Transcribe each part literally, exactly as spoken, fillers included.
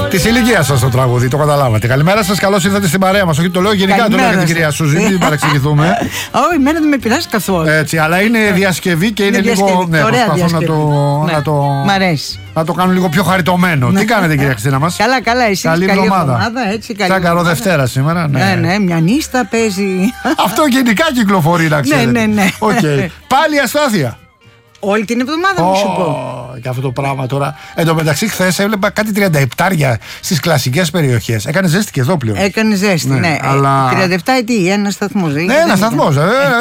Τη ηλικία σα το τραγούδι, το καταλάβατε. Καλημέρα σα, καλώς ήρθατε στην παρέα μας. Όχι, το λέω γενικά, το λέω για την κυρία Σούζη, μην παρεξηγηθούμε. Όχι, εμένα δεν με πειράζει καθόλου. Έτσι, αλλά είναι διασκευή και είναι, είναι λίγο. Ναι, προσπαθώ να το. Ναι. Να το... Μ' αρέσει. Να το κάνουν λίγο πιο χαριτωμένο. Τι κάνετε, κυρία Χριστίνα μας? Καλά, καλά, εσείς. Καλή εβδομάδα. Σαν καρό Δευτέρα σήμερα. Ναι, ναι, ναι, μια νύστα παίζει. Αυτό γενικά κυκλοφορεί, να ξέρετε. Ναι, ναι, ναι. Okay. Πάλι αστάθεια. Όλη την εβδομάδα, μου σου πω. Και αυτό το πράγμα τώρα. Εν τω μεταξύ, χθες έβλεπα κάτι τριάντα επτάρια στις κλασικές περιοχές. Έκανε ζέστη και εδώ πλέον. Έκανε ζέστη, ναι. ναι. Αλλά... τριάντα επτά ετή, ένα σταθμό. Ναι, ένα σταθμό.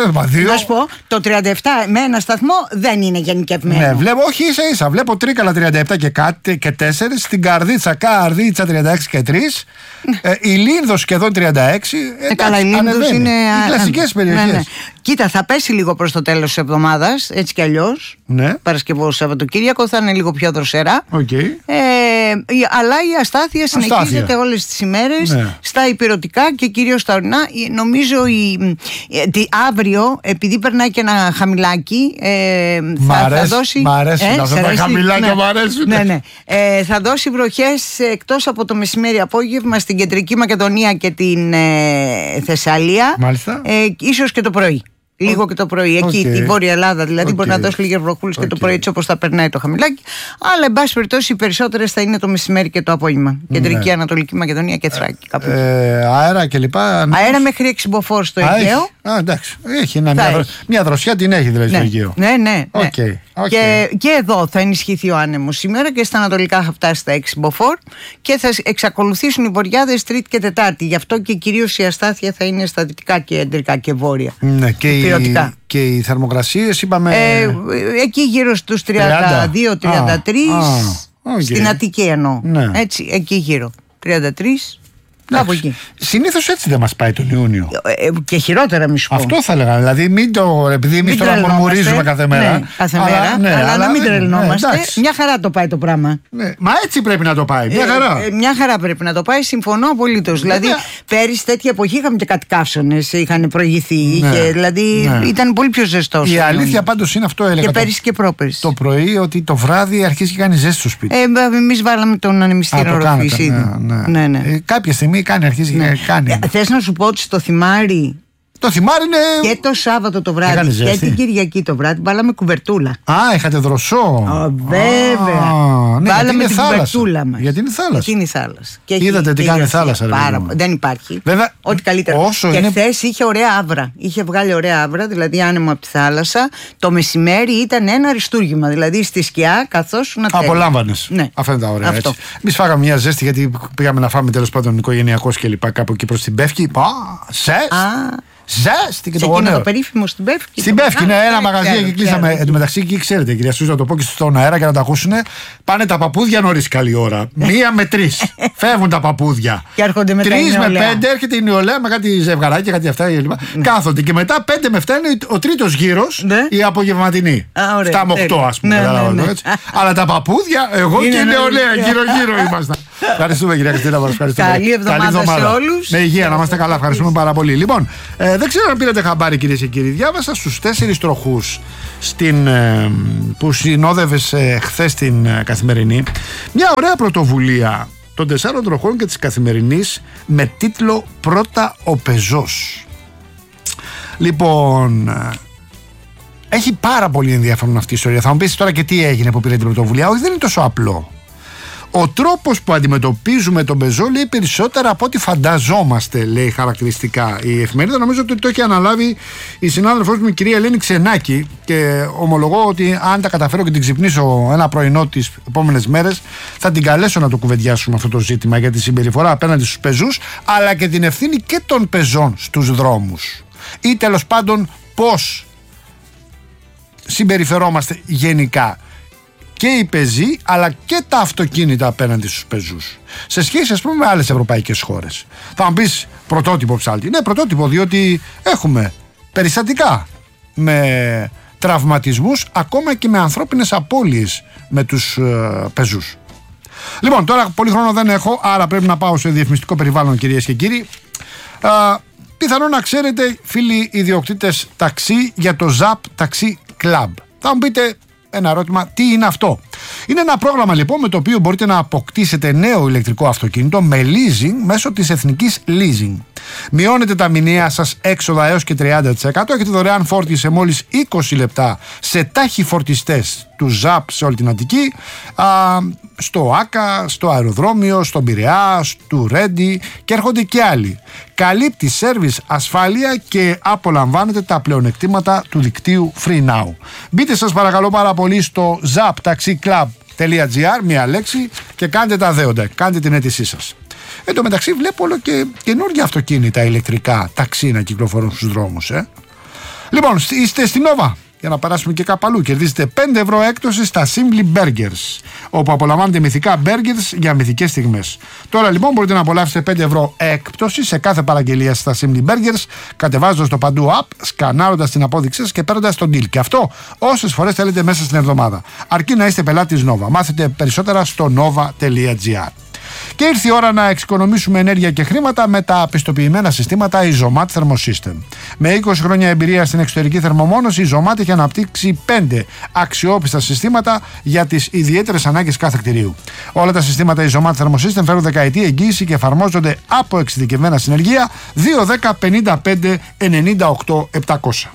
Να σου πω, το τριάντα επτά με ένα σταθμό δεν είναι γενικευμένο. Ναι, βλέπω, όχι ίσα ίσα. Βλέπω Τρίκαλα τριάντα επτά και κάτι και τέσσερα. Στην Καρδίτσα, Καρδίτσα τριάντα έξι και τρία. ε, η Λίνδος σχεδόν τριάντα έξι. Ε, καλά, η Λίνδος είναι. Οι κλασικές περιοχές. Ναι, ναι. Κοίτα, θα πέσει λίγο προς το τέλος της εβδομάδας, έτσι κι αλλιώς. Ναι. Παρασκευό, Σαββατοκύριακο θα είναι λίγο πιο δροσερά. Okay. Ε, αλλά η αστάθεια συνεχίζεται όλες τις ημέρες, ναι. Στα υπηρετικά και κυρίως στα ορεινά. Νομίζω η, η, αύριο, επειδή περνάει και ένα χαμηλάκι, ε, μ' θα, αρέσει, θα δώσει. Μ' αρέσει, ε, αυτά τα χαμηλάκια ναι, μ' αρέσουν. Ναι, ναι. Ε, θα δώσει βροχές εκτός από το μεσημέρι απόγευμα στην Κεντρική Μακεδονία και την ε, Θεσσαλία. Μάλιστα. Ε, ίσως και το πρωί. Λίγο και το πρωί. Εκεί, okay. τη Βόρεια Ελλάδα δηλαδή, okay. μπορεί να δώσει λίγες βροχούλες okay. και το πρωί, έτσι όπως θα περνάει το χαμηλάκι. Αλλά, εν πάση περιπτώσει, οι περισσότερες θα είναι το μεσημέρι και το απόγευμα. Κεντρική, ναι. Ανατολική Μακεδονία και Θράκη. Ε, ε, αέρα και λοιπά. Αέρα μέχρι έξι μποφόρ στο Αιγαίο. Α, εντάξει. Έχει ένα, μια, μια δροσιά την έχει δηλαδή, ναι. Στο Αιγαίο. Ναι, ναι. Okay. Okay. Και, και εδώ θα ενισχυθεί ο άνεμος σήμερα και στα ανατολικά θα φτάσει στα έξι μποφόρ και θα εξακολουθήσουν οι βοριάδες Τρίτη και Τετάρτη. Γι' αυτό και κυρίως η αστάθεια θα είναι στα δυτικά, κεντρικά και βόρεια. Ναι, και, οι, και οι θερμοκρασίες είπαμε. Ε, εκεί γύρω στους τριάντα δύο τριάντα τρία. Okay. Στην Αττική εννοώ. Ναι. Έτσι, εκεί γύρω. τριάντα τρία. Κάπου εκεί. Συνήθως έτσι δεν μας πάει τον Ιούνιο. Ε, και χειρότερα, μη σου πω. Αυτό θα έλεγα. Δηλαδή, μην το, επειδή εμείς τώρα μουρμουρίζουμε κάθε μέρα. Ναι, κάθε μέρα. Αλλά, ναι, αλλά, αλλά να μην τρελνόμαστε. Ναι, μια χαρά το πάει το πράγμα. Ναι. Μα έτσι πρέπει να το πάει. Μια χαρά. Ε, ε, μια χαρά πρέπει να το πάει. Συμφωνώ απολύτως. Δηλαδή, πέρυσι τέτοια εποχή είχαμε και κάτι καύσονες. Είχαν προηγηθεί. Ναι. Είχε, δηλαδή, ναι. Ήταν πολύ πιο ζεστό. Η αλήθεια πάντως είναι αυτό, έλεγα. Και πέρυσι και πρόπερσι. Το πρωί ότι το βράδυ αρχίζει και κάνει ζέστη στο σπίτι. Εμείς βάλαμε τον ανεμιστήρα οροφής. Ναι, ναι. Κάποια στιγμή κάνει, αρχίζει ναι. και κάνει. Θες να σου πω ότι στο θυμάρι. Το θυμάρι είναι. Και το Σάββατο το βράδυ και την Κυριακή το βράδυ βάλαμε κουβερτούλα. Α, είχατε δροσό. Oh, βέβαια. Ah, ναι, βάλαμε την θάλασσα. Κουβερτούλα μας. Γιατί είναι θάλασσα. Γιατί είναι θάλασσα. Και είδατε τι κάνει η θάλασσα. Πάρα, δεν υπάρχει. Βέβαια, ό,τι καλύτερα. Όσο και είναι... χθες είχε ωραία άβρα. Είχε βγάλει ωραία άβρα, δηλαδή άνεμο από τη θάλασσα. Το μεσημέρι ήταν ένα αριστούργημα. Δηλαδή στη σκιά καθώς να τέλει. Απολάμβανες. Ναι. Αυτά είναι τα ωραία. Εμείς φάγαμε μια ζέστη γιατί πήγαμε να φάμε τέλος πάντων οικογενειακός και λοιπά κάπου εκεί προς την Πεύκη. Πα, σες. Ζέστη και το γονέο. Το περίφημο στην Πεύκη. Στην Πεύκη, ναι, ένα μαγαζί εκεί κλείσαμε. Εν τω μεταξύ, εκεί ξέρετε, κυρία Σούζα, να το πω και στον αέρα και να τα ακούσουν. Πάνε τα παππούδια νωρίς καλή ώρα. Μία με τρεις. Φεύγουν τα παππούδια. Και έρχονται μετά. Τρεις με πέντε έρχεται η νεολαία με κάτι ζευγαράκια, κάτι αυτά κλπ. Κάθονται. Και μετά πέντε με εφτά είναι ο τρίτος γύρος, η απογευματινή. εφτά με οκτώ, ας πούμε. Αλλά τα παππούδια, εγώ και η νεολαία γύρω-γύρω ήμασταν. Ευχαριστούμε, κυρία Χριστίνα. Καλή εβδομάδα σε όλους. Με υγεία, να είμαστε καλά. Ευχαριστούμε πάρα πολύ. Λοιπόν, ε, δεν ξέρω αν πήρατε χαμπάρι, κυρίες και κύριοι. Διάβασα στους τέσσερις τροχούς στην, ε, που συνόδευες ε, χθες την ε, Καθημερινή μια ωραία πρωτοβουλία των τεσσάρων τροχών και της Καθημερινής με τίτλο «Πρώτα ο πεζός». Λοιπόν, ε, έχει πάρα πολύ ενδιαφέρον αυτή η ιστορία. Θα μου πεις τώρα και τι έγινε που πήρε την πρωτοβουλία. Όχι, δεν είναι τόσο απλό. Ο τρόπος που αντιμετωπίζουμε τον πεζό λέει περισσότερα από ό,τι φανταζόμαστε, λέει χαρακτηριστικά η εφημερίδα. Νομίζω ότι το έχει αναλάβει η συνάδελφός μου, η κυρία Ελένη Ξενάκη, και ομολογώ ότι αν τα καταφέρω και την ξυπνήσω ένα πρωινό τις επόμενες μέρες, θα την καλέσω να το κουβεντιάσουμε αυτό το ζήτημα για τη συμπεριφορά απέναντι στους πεζούς, αλλά και την ευθύνη και των πεζών στους δρόμους. Ή τέλος πάντων πώς συμπεριφερόμαστε γενικά. Και οι πεζοί, αλλά και τα αυτοκίνητα απέναντι στους πεζούς. Σε σχέση, ας πούμε, με άλλες ευρωπαϊκές χώρες. Θα μου πεις πρωτότυπο ψάλτη. Ναι, πρωτότυπο, διότι έχουμε περιστατικά με τραυματισμούς, ακόμα και με ανθρώπινες απώλειες με τους ε, πεζούς. Λοιπόν, τώρα πολύ χρόνο δεν έχω, άρα πρέπει να πάω σε διαφημιστικό περιβάλλον, κυρίες και κύριοι. Ε, πιθανόν να ξέρετε, φίλοι ιδιοκτήτες ταξί, για το Zap Taxi Club. Θα μου πείτε, ένα ερώτημα, τι είναι αυτό? Είναι ένα πρόγραμμα λοιπόν με το οποίο μπορείτε να αποκτήσετε νέο ηλεκτρικό αυτοκίνητο με leasing μέσω της Εθνικής Leasing. Μειώνετε τα μηνιαία σας έξοδα έως και τριάντα τοις εκατό, έχετε δωρεάν φόρτιση σε μόλις είκοσι λεπτά σε τάχοι φορτιστές του ζαπ σε όλη την Αττική, α, στο Άκα, στο αεροδρόμιο, στον Πειραιά, στο Ρέντι και έρχονται και άλλοι. Καλύπτει σέρβις, ασφάλεια και απολαμβάνετε τα πλεονεκτήματα του δικτύου Free Now. Μπείτε σας παρακαλώ πάρα πολύ στο zaptaxiclub.gr, μία λέξη, και κάντε τα δέοντα, κάντε την αίτησή σας. Εν τω μεταξύ βλέπω όλο και καινούργια αυτοκίνητα ηλεκτρικά ταξί να κυκλοφορούν στους δρόμους. Ε. Λοιπόν, είστε στην Nova. Για να περάσουμε και κάπου αλλού, κερδίζετε πέντε ευρώ έκπτωση στα Simply Burgers, όπου απολαμβάνετε μυθικά burgers για μυθικές στιγμές. Τώρα λοιπόν μπορείτε να απολαύσετε πέντε ευρώ έκπτωση σε κάθε παραγγελία στα Simply Burgers, κατεβάζοντας το παντού app, σκανάροντας την απόδειξή σας και παίρνοντας τον deal. Και αυτό όσες φορές θέλετε μέσα στην εβδομάδα. Αρκεί να είστε πελάτης Nova. Μάθετε περισσότερα στο nova.gr. Και ήρθε η ώρα να εξοικονομήσουμε ενέργεια και χρήματα με τα πιστοποιημένα συστήματα Isomat Thermosystem. Με είκοσι χρόνια εμπειρία στην εξωτερική θερμομόνωση, η Isomat έχει αναπτύξει πέντε αξιόπιστα συστήματα για τις ιδιαίτερες ανάγκες κάθε κτηρίου. Όλα τα συστήματα Isomat Thermosystem φέρουν δεκαετή εγγύηση και εφαρμόζονται από εξειδικευμένα συνεργεία δύο δέκα πενήντα πέντε ενενήντα οκτώ επτακόσια.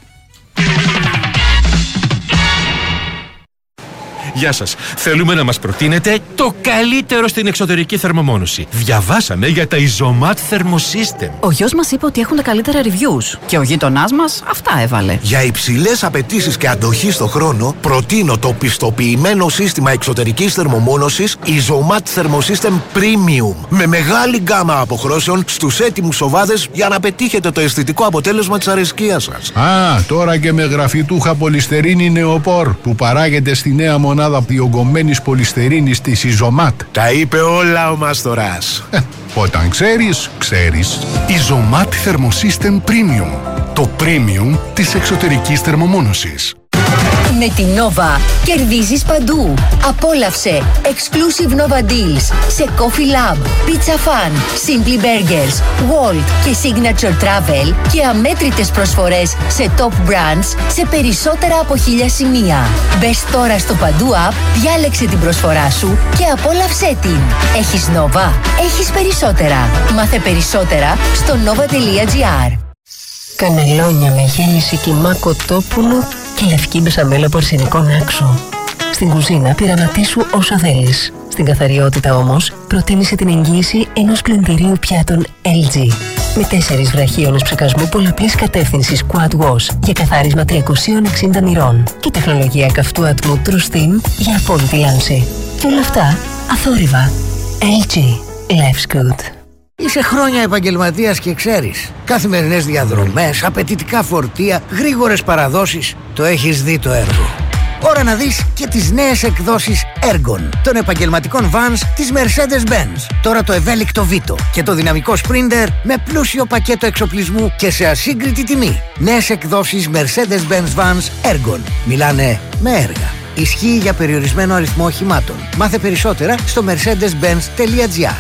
Γεια σας. Θέλουμε να μας προτείνετε το καλύτερο στην εξωτερική θερμομόνωση. Διαβάσαμε για τα Isomat Thermosystem. Ο γιος μας είπε ότι έχουν τα καλύτερα reviews και ο γείτονάς μας αυτά έβαλε. Για υψηλές απαιτήσεις και αντοχή στο χρόνο, προτείνω το πιστοποιημένο σύστημα εξωτερικής θερμομόνωσης Isomat Thermosystem Premium. Με μεγάλη γκάμα αποχρώσεων στους έτοιμους σοβάδες για να πετύχετε το αισθητικό αποτέλεσμα της αρεσκίας σας. Α, τώρα και με γραφιτούχα πολυστερίνη νεοπόρ που παράγεται στη νέα μονάδα διογκωμένης πολυστερίνης της Isomat. Τα είπε όλα ο Μάστορας. Ε, όταν ξέρεις, ξέρεις. Isomat Thermosystem Premium. Το premium της εξωτερικής θερμομόνωσης. Με τη Nova κερδίζεις παντού. Απόλαυσε exclusive Nova Deals σε Coffee Lab, Pizza Fan, Simply Burgers, Walt και Signature Travel και αμέτρητες προσφορές σε top brands σε περισσότερα από χίλια σημεία. Μπες τώρα στο Παντού App, διάλεξε την προσφορά σου και απόλαυσέ την. Έχεις Nova, έχεις περισσότερα. Μάθε περισσότερα στο nova.gr. Κανελόνια με γέμιση κιμά κοτόπουλου και λευκή μπεσαμέλα από αρσενικό άξο. Στην κουζίνα πειραματίσου όσο θέλεις. Στην καθαριότητα όμως προτίμησε την εγγύηση ενός πλυντηρίου πιάτων ελ τζι. Με τέσσερις βραχίονες ψεκασμού πολλαπλής κατεύθυνσης Quad Wash για καθάρισμα τριακόσια εξήντα μοιρών και τεχνολογία καυτού ατμού True Steam για απόλυτη λάμψη. Και όλα αυτά αθόρυβα. ελ τζι. Life's good. Είσαι χρόνια επαγγελματίας και ξέρεις. Καθημερινές διαδρομές, απαιτητικά φορτία, γρήγορες παραδόσεις. Το έχεις δει το έργο. Ώρα να δεις και τις νέες εκδόσεις Ergon των επαγγελματικών vans της Mercedes-Benz. Τώρα το ευέλικτο Vito και το δυναμικό Sprinter με πλούσιο πακέτο εξοπλισμού και σε ασύγκριτη τιμή. Νέες εκδόσεις Mercedes-Benz vans Ergon. Μιλάνε με έργα. Ισχύει για περιορισμένο αριθμό οχημάτων. Μάθε περισσότερα στο mercedes benz τελεία gr.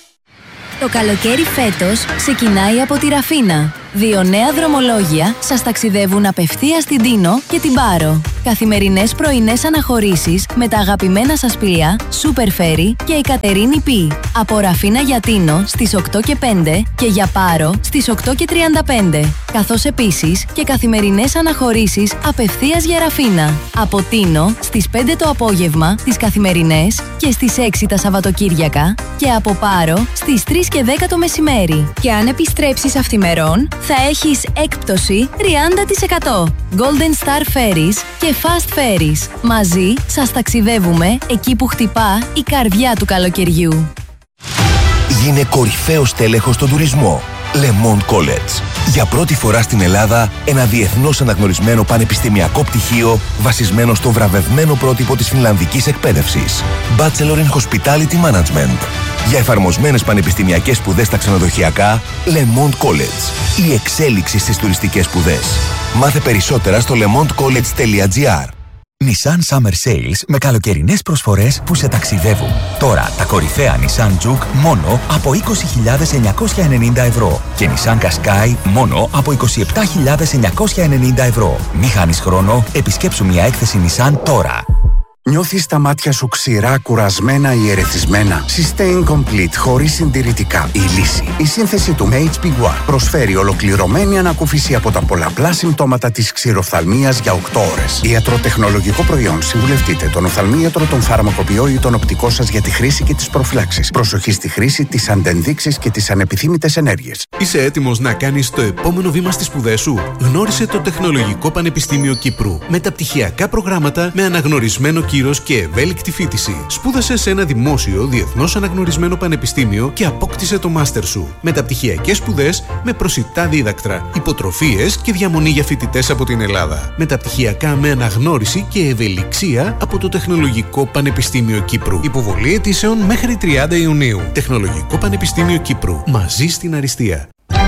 Το καλοκαίρι φέτος ξεκινάει από τη Ραφίνα. Δύο νέα δρομολόγια σας ταξιδεύουν απευθείας στην Τίνο και την Πάρο. Καθημερινές πρωινές αναχωρήσεις με τα αγαπημένα σας πλοία Super Ferry και η Κατερίνη Πι. Από Ραφίνα για Τίνο στις οκτώ και πέντε και για Πάρο στις οκτώ και τριάντα πέντε. Καθώς επίσης και καθημερινές αναχωρήσεις απευθείας για Ραφίνα. Από Τίνο στις πέντε το απόγευμα τις καθημερινές και στις έξι τα Σαββατοκύριακα και από Πάρο στις τρεις και δέκα το μεσημέρι. Και αν επιστρέψεις αυθημερών θα έχεις έκπτωση τριάντα τοις εκατό. Golden Star Ferries και Fast Ferries. Μαζί σας ταξιδεύουμε εκεί που χτυπά η καρδιά του καλοκαιριού. Γίνε κορυφαίος τέλεχος στον τουρισμό. Le Monde College. Για πρώτη φορά στην Ελλάδα, ένα διεθνώς αναγνωρισμένο πανεπιστημιακό πτυχίο βασισμένο στο βραβευμένο πρότυπο της φινλανδικής εκπαίδευσης. Bachelor in Hospitality Management. Για εφαρμοσμένες πανεπιστημιακές σπουδές στα ξενοδοχειακά, Le Monde College. Η εξέλιξη στις τουριστικές σπουδές. Μάθε περισσότερα στο lemondecollege.gr. Nissan Summer Sales με καλοκαιρινές προσφορές που σε ταξιδεύουν. Τώρα τα κορυφαία Nissan Juke μόνο από είκοσι χιλιάδες εννιακόσια ενενήντα ευρώ και Nissan Qashqai μόνο από είκοσι επτά χιλιάδες εννιακόσια ενενήντα ευρώ. Μη χάνεις χρόνο, επισκέψου μια έκθεση Nissan τώρα. Νιώθεις τα μάτια σου ξηρά, κουρασμένα ή ερεθισμένα? Sustain Complete χωρίς συντηρητικά. Η λύση. Η σύνθεση του έιτς πι One προσφέρει ολοκληρωμένη ανακούφιση από τα πολλαπλά συμπτώματα της ξηροφθαλμίας για οκτώ ώρες. Ιατροτεχνολογικό προϊόν. Συμβουλευτείτε τον οφθαλμίατρο, τον φαρμακοποιό ή τον οπτικό σας για τη χρήση και τις προφυλάξεις. Προσοχή στη χρήση, τις αντενδείξεις και τις ανεπιθύμητες ενέργειες. Είσαι έτοιμος να κάνεις το επόμενο βήμα στις σπουδές σου? Γνώρισε το Τεχνολογικό Πανεπιστήμιο Κύπρου. Μεταπτυχιακά προγράμματα με αναγνωρισμένο κύρος και ευέλικτη φοιτηση. Σπούδασε σε ένα δημόσιο, διεθνώς αναγνωρισμένο πανεπιστήμιο και απόκτησε το μάστερ σου. Μεταπτυχιακές σπουδές με προσιτά δίδακτρα, υποτροφίες και διαμονή για φοιτητές από την Ελλάδα. Μεταπτυχιακά με αναγνώριση και ευελιξία από το Τεχνολογικό Πανεπιστήμιο Κύπρου. Υποβολή αιτήσεων μέχρι τριάντα Ιουνίου. Τεχνολογικό Πανεπιστήμιο Κύπρου. Μαζί στην αριστεία.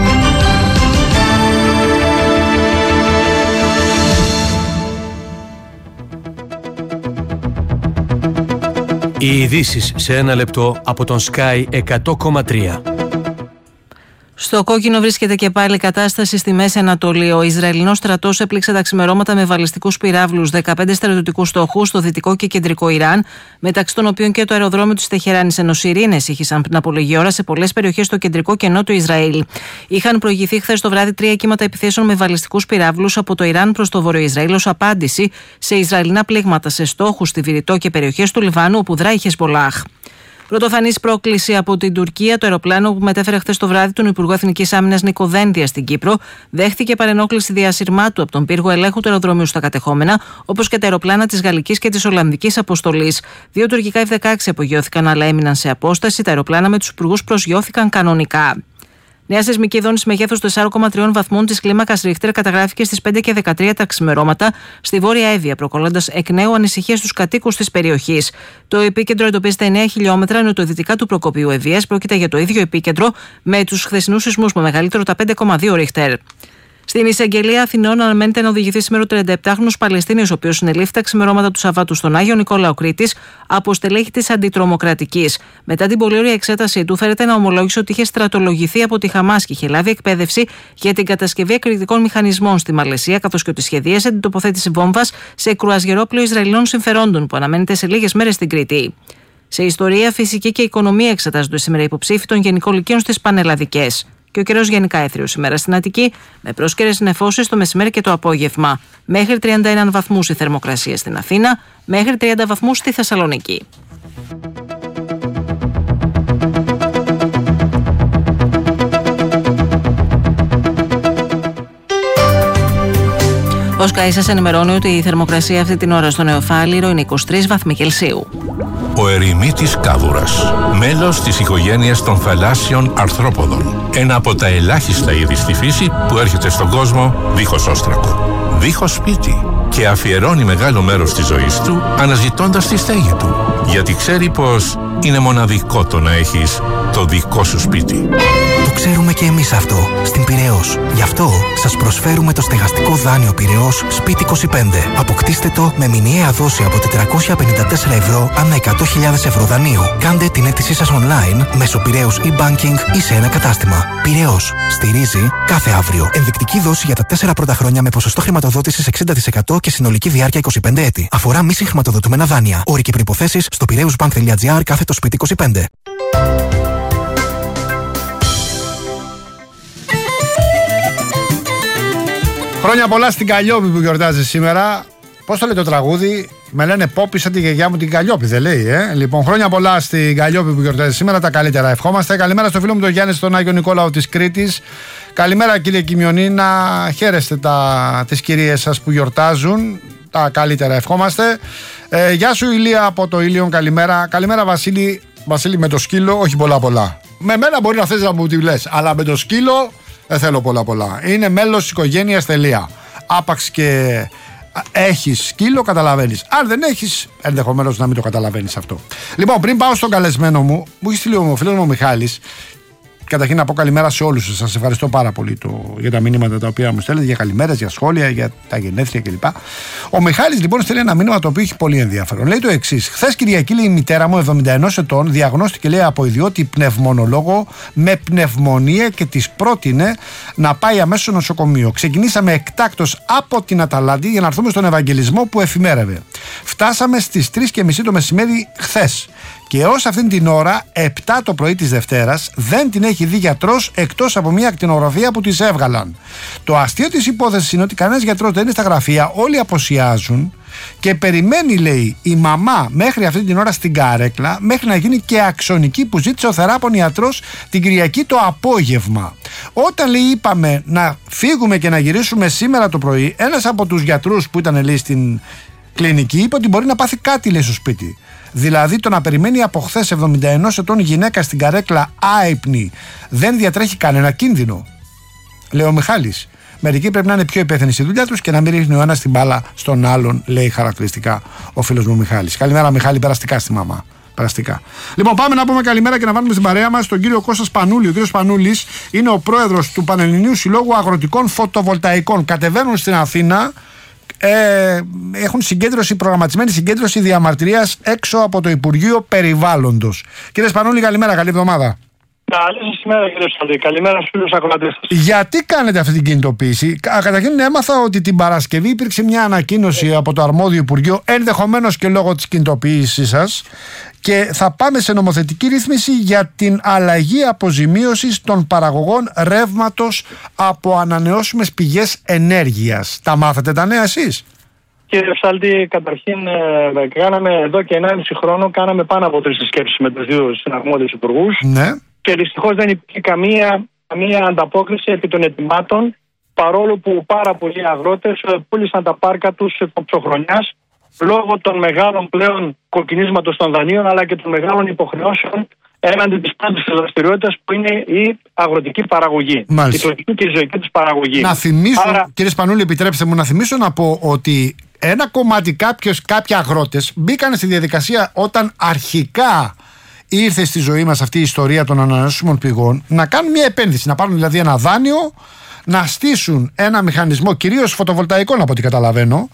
Οι ειδήσεις σε ένα λεπτό από τον Sky εκατό κόμμα τρία. Στο κόκκινο βρίσκεται και πάλι η κατάσταση στη Μέση Ανατολή. Ο Ισραηλινός στρατός έπληξε τα ξημερώματα με βαλιστικούς πυράβλους δεκαπέντε στρατιωτικούς στόχους στο δυτικό και κεντρικό Ιράν, μεταξύ των οποίων και το αεροδρόμιο της Τεχεράνης, ενώ σιρήνες ήχησαν πριν από λίγη ώρα σε πολλές περιοχές στο κεντρικό και νότιο Ισραήλ. Είχαν προηγηθεί χθες το βράδυ τρία κύματα επιθέσεων με βαλιστικούς πυράβλους από το Ιράν προς το Βόρειο Ισραήλ ως απάντηση σε Ισραηλινά πλήγματα σε στόχους στη Βηρητό και περιοχές του Λιβάνου, όπου δράει η Χεσμπολάχ. Πρωτοφανής πρόκληση από την Τουρκία, το αεροπλάνο που μετέφερε χθες το βράδυ τον Υπουργό Εθνικής Άμυνας Νίκο Δένδια στην Κύπρο δέχτηκε παρενόχληση διασυρμάτου από τον πύργο ελέγχου του αεροδρομίου στα κατεχόμενα, όπως και τα αεροπλάνα της Γαλλικής και της Ολλανδικής αποστολής. Δύο τουρκικά εφ δεκαέξι απογειώθηκαν, αλλά έμειναν σε απόσταση. Τα αεροπλάνα με τους υπουργούς προσγειώθηκαν κανονικά. Νέα σεισμική δόνηση μεγέθους τεσσάρων κόμμα τρία βαθμών της κλίμακας Ρίχτερ καταγράφηκε στις πέντε και δεκατρία τα ξημερώματα στη Βόρεια Εύβοια, προκαλώντας εκ νέου ανησυχίες στους κατοίκους της περιοχής. Το επίκεντρο εντοπίζεται εννέα χιλιόμετρα νοτιοδυτικά του προκοπίου Εύβοιας. Πρόκειται για το ίδιο επίκεντρο με τους χθεσινούς σεισμούς με μεγαλύτερο τα πέντε κόμμα δύο Ρίχτερ. Στην εισαγγελία Αθηνών αναμένεται να οδηγηθεί σήμερα ο τριανταεπτάχρονος Παλαιστίνιος, ο οποίος συνελήφθη τα ξημερώματα του Σαββάτου στον Άγιο Νικόλαο Κρήτης από στελέχη της Αντιτρομοκρατικής. Μετά την πολύ ωραία εξέτασή του, φέρεται να ομολόγησε ότι είχε στρατολογηθεί από τη Χαμάς και είχε λάβει εκπαίδευση για την κατασκευή εκρηκτικών μηχανισμών στη Μαλαισία, καθώς και ότι σχεδίασε την τοποθέτηση βόμβας σε κρουαζιερόπλοιο Ισραηλινών συμφερόντων που αναμένεται σε λίγες μέρες στην Κρήτη. Σε ιστορία, φυσική και οικονομία εξετάζονται σήμερα υποψήφοι των γενικών λυκείων στις πανελλαδικές. Και ο καιρός γενικά έθριος σήμερα στην Αττική, με πρόσκαιρες νεφώσεις το μεσημέρι και το απόγευμα. Μέχρι τριάντα ένα βαθμούς η θερμοκρασία στην Αθήνα, μέχρι τριάντα βαθμούς στη Θεσσαλονίκη. Ο Sky σας ενημερώνει ότι η θερμοκρασία αυτή την ώρα στο Νεοφάλιρο είναι είκοσι τρεις βαθμοί Κελσίου. Ο ερημίτης κάδουρας, μέλος της οικογένειας των θαλάσσιων αρθρόποδων. Ένα από τα ελάχιστα είδη στη φύση που έρχεται στον κόσμο δίχως όστρακο, δίχως σπίτι και αφιερώνει μεγάλο μέρος της ζωής του αναζητώντας τη στέγη του. Γιατί ξέρει πως είναι μοναδικό το να έχεις το δικό σου σπίτι. Το ξέρουμε και εμείς αυτό στην Πειραιώς. Γι' αυτό σας προσφέρουμε το στεγαστικό δάνειο Πειραιώς Σπίτι είκοσι πέντε. Αποκτήστε το με μηνιαία δόση από τετρακόσια πενήντα τέσσερα ευρώ ανά εκατό χιλιάδες ευρώ δανείου. Κάντε την αίτησή σας online μέσω Πειραιώς e-banking ή σε ένα κατάστημα. Πειραιώς στηρίζει κάθε αύριο. Ενδεικτική δόση για τα τέσσερα πρώτα χρόνια με ποσοστό χρηματοδότησης εξήντα τοις εκατό και συνολική διάρκεια είκοσι πέντε έτη. Αφορά μη συγχρηματοδοτούμενα δάνεια. Όροι και προϋποθέσεις στο πειραιούσbank.gr κάθετο σπίτι είκοσι πέντε. Χρόνια πολλά στην Καλλιόπη που γιορτάζει σήμερα. Πώς το λέει το τραγούδι? Με λένε Πόπη σαν τη γιαγιά μου την Καλλιόπη, δεν λέει, ε? Λοιπόν, χρόνια πολλά στην Καλλιόπη που γιορτάζει σήμερα. Τα καλύτερα ευχόμαστε. Καλημέρα στο φίλο μου τον Γιάννη στον Άγιο Νικόλαο της Κρήτης. Καλημέρα κύριε Κιμιονή, να χαίρεστε τα, τις κυρίες σας που γιορτάζουν. Τα καλύτερα ευχόμαστε. Ε, γεια σου Ηλία από το Ήλιον, καλημέρα. Καλημέρα Βασίλη, Βασίλη με το σκύλο, όχι πολλά πολλά. Με μένα μπορεί να θες να μου τη λες, αλλά με το σκύλο δεν θέλω πολλά πολλά. Είναι μέλος της οικογένειας, τελεία. Άπαξ και έχεις σκύλο, καταλαβαίνεις. Αν δεν έχεις, ενδεχομένως να μην το καταλαβαίνεις αυτό. Λοιπόν, πριν πάω στον καλεσμένο μου, μου έχει στείλει ο φίλος μου ο Μιχάλης. Καταρχήν να πω καλημέρα σε όλους σας. Σας ευχαριστώ πάρα πολύ το, για τα μηνύματα τα οποία μου στέλνετε, για καλημέρες, για σχόλια, για τα γενέθλια κλπ. Ο Μιχάλης λοιπόν στέλνει ένα μήνυμα το οποίο έχει πολύ ενδιαφέρον. Λέει το εξής: χθες Κυριακή, λέει, η μητέρα μου, εβδομήντα ενός ετών, διαγνώστηκε, λέει, από ιδιώτη πνευμονολόγο με πνευμονία και της πρότεινε να πάει αμέσως στο νοσοκομείο. Ξεκινήσαμε εκτάκτως από την Αταλάντη για να έρθουμε στον Ευαγγελισμό που εφημέρευε. Φτάσαμε στις τρεις και μισή το μεσημέρι χθες. Και ως αυτήν την ώρα, επτά το πρωί της Δευτέρας, δεν την έχει δει γιατρός εκτός από μια ακτινογραφία που της έβγαλαν. Το αστείο της υπόθεσης είναι ότι κανένας γιατρός δεν είναι στα γραφεία, όλοι αποσιάζουν και περιμένει, λέει, η μαμά μέχρι αυτή την ώρα στην καρέκλα, μέχρι να γίνει και αξονική που ζήτησε ο θεράπων ιατρός την Κυριακή το απόγευμα. Όταν, λέει, είπαμε να φύγουμε και να γυρίσουμε σήμερα το πρωί, ένας από τους γιατρούς που ήταν, λέει, στην κλινική είπε ότι μπορεί να πάθει κάτι, λέει, στο σπίτι. Δηλαδή το να περιμένει από χθες εβδομήντα ενός ετών γυναίκα στην καρέκλα άυπνη δεν διατρέχει κανένα κίνδυνο, λέει ο Μιχάλης. Μερικοί πρέπει να είναι πιο υπεύθυνοι στη δουλειά τους και να μην ρίχνει ο ένας την μπάλα στον άλλον, λέει χαρακτηριστικά ο φίλος μου Μιχάλης. Καλημέρα, Μιχάλη, περαστικά στη μαμά. Περαστικά. Λοιπόν, πάμε να πούμε καλημέρα και να βάλουμε στην παρέα μας τον κύριο Κώστα Σπανούλη. Ο κύριος Σπανούλης είναι ο πρόεδρος του Πανελληνίου Συλλόγου Αγροτικών Φωτοβολταϊκών. Κατεβαίνουν στην Αθήνα. Ε, έχουν συγκέντρωση, προγραμματισμένη συγκέντρωση διαμαρτυρίας έξω από το Υπουργείο Περιβάλλοντος. Κύριε Σπανούλη, καλημέρα, καλή εβδομάδα. Καλή σας ημέρα, κύριε Σαλή. Καλημέρα στους φίλους ακροατές σας. Γιατί κάνετε αυτή την κινητοποίηση? Καταρχήν έμαθα ότι την Παρασκευή υπήρξε μια ανακοίνωση από το αρμόδιο Υπουργείο, ενδεχομένως και λόγω της κινητοποίησής σας, και θα πάμε σε νομοθετική ρύθμιση για την αλλαγή αποζημίωσης των παραγωγών ρεύματος από ανανεώσιμες πηγές ενέργειας. Τα μάθατε τα νέα εσείς? Κύριε Ψάλτη, καταρχήν ε, κάναμε εδώ και ενάμιση χρόνο κάναμε πάνω από τρεις συσκέψεις με τους δύο συναρμόδιους υπουργούς. Ναι. Και δυστυχώς δεν υπήρχε καμία, καμία ανταπόκριση επί των ετοιμάτων, παρόλο που πάρα πολλοί αγρότες πούλησαν τα πάρκα τους ψωχρονιάς λόγω των μεγάλων πλέον κοκκινίσματος των δανείων, αλλά και των μεγάλων υποχρεώσεων έναντι της πρώτης δραστηριότητας που είναι η αγροτική παραγωγή. Μάλιστα. Η τοπική και η ζωική της παραγωγή. Να θυμίσω, Άρα... κύριε Σπανούλη, επιτρέψτε μου να θυμίσω να πω ότι ένα κομμάτι κάποιος, κάποιοι αγρότες μπήκαν στη διαδικασία όταν αρχικά ήρθε στη ζωή μας αυτή η ιστορία των ανανεώσιμων πηγών, να κάνουν μια επένδυση, να πάρουν δηλαδή ένα δάνειο, να στήσουν ένα μηχανισμό κυρίως φωτοβολταϊκών από ό,τι καταλαβαίνω,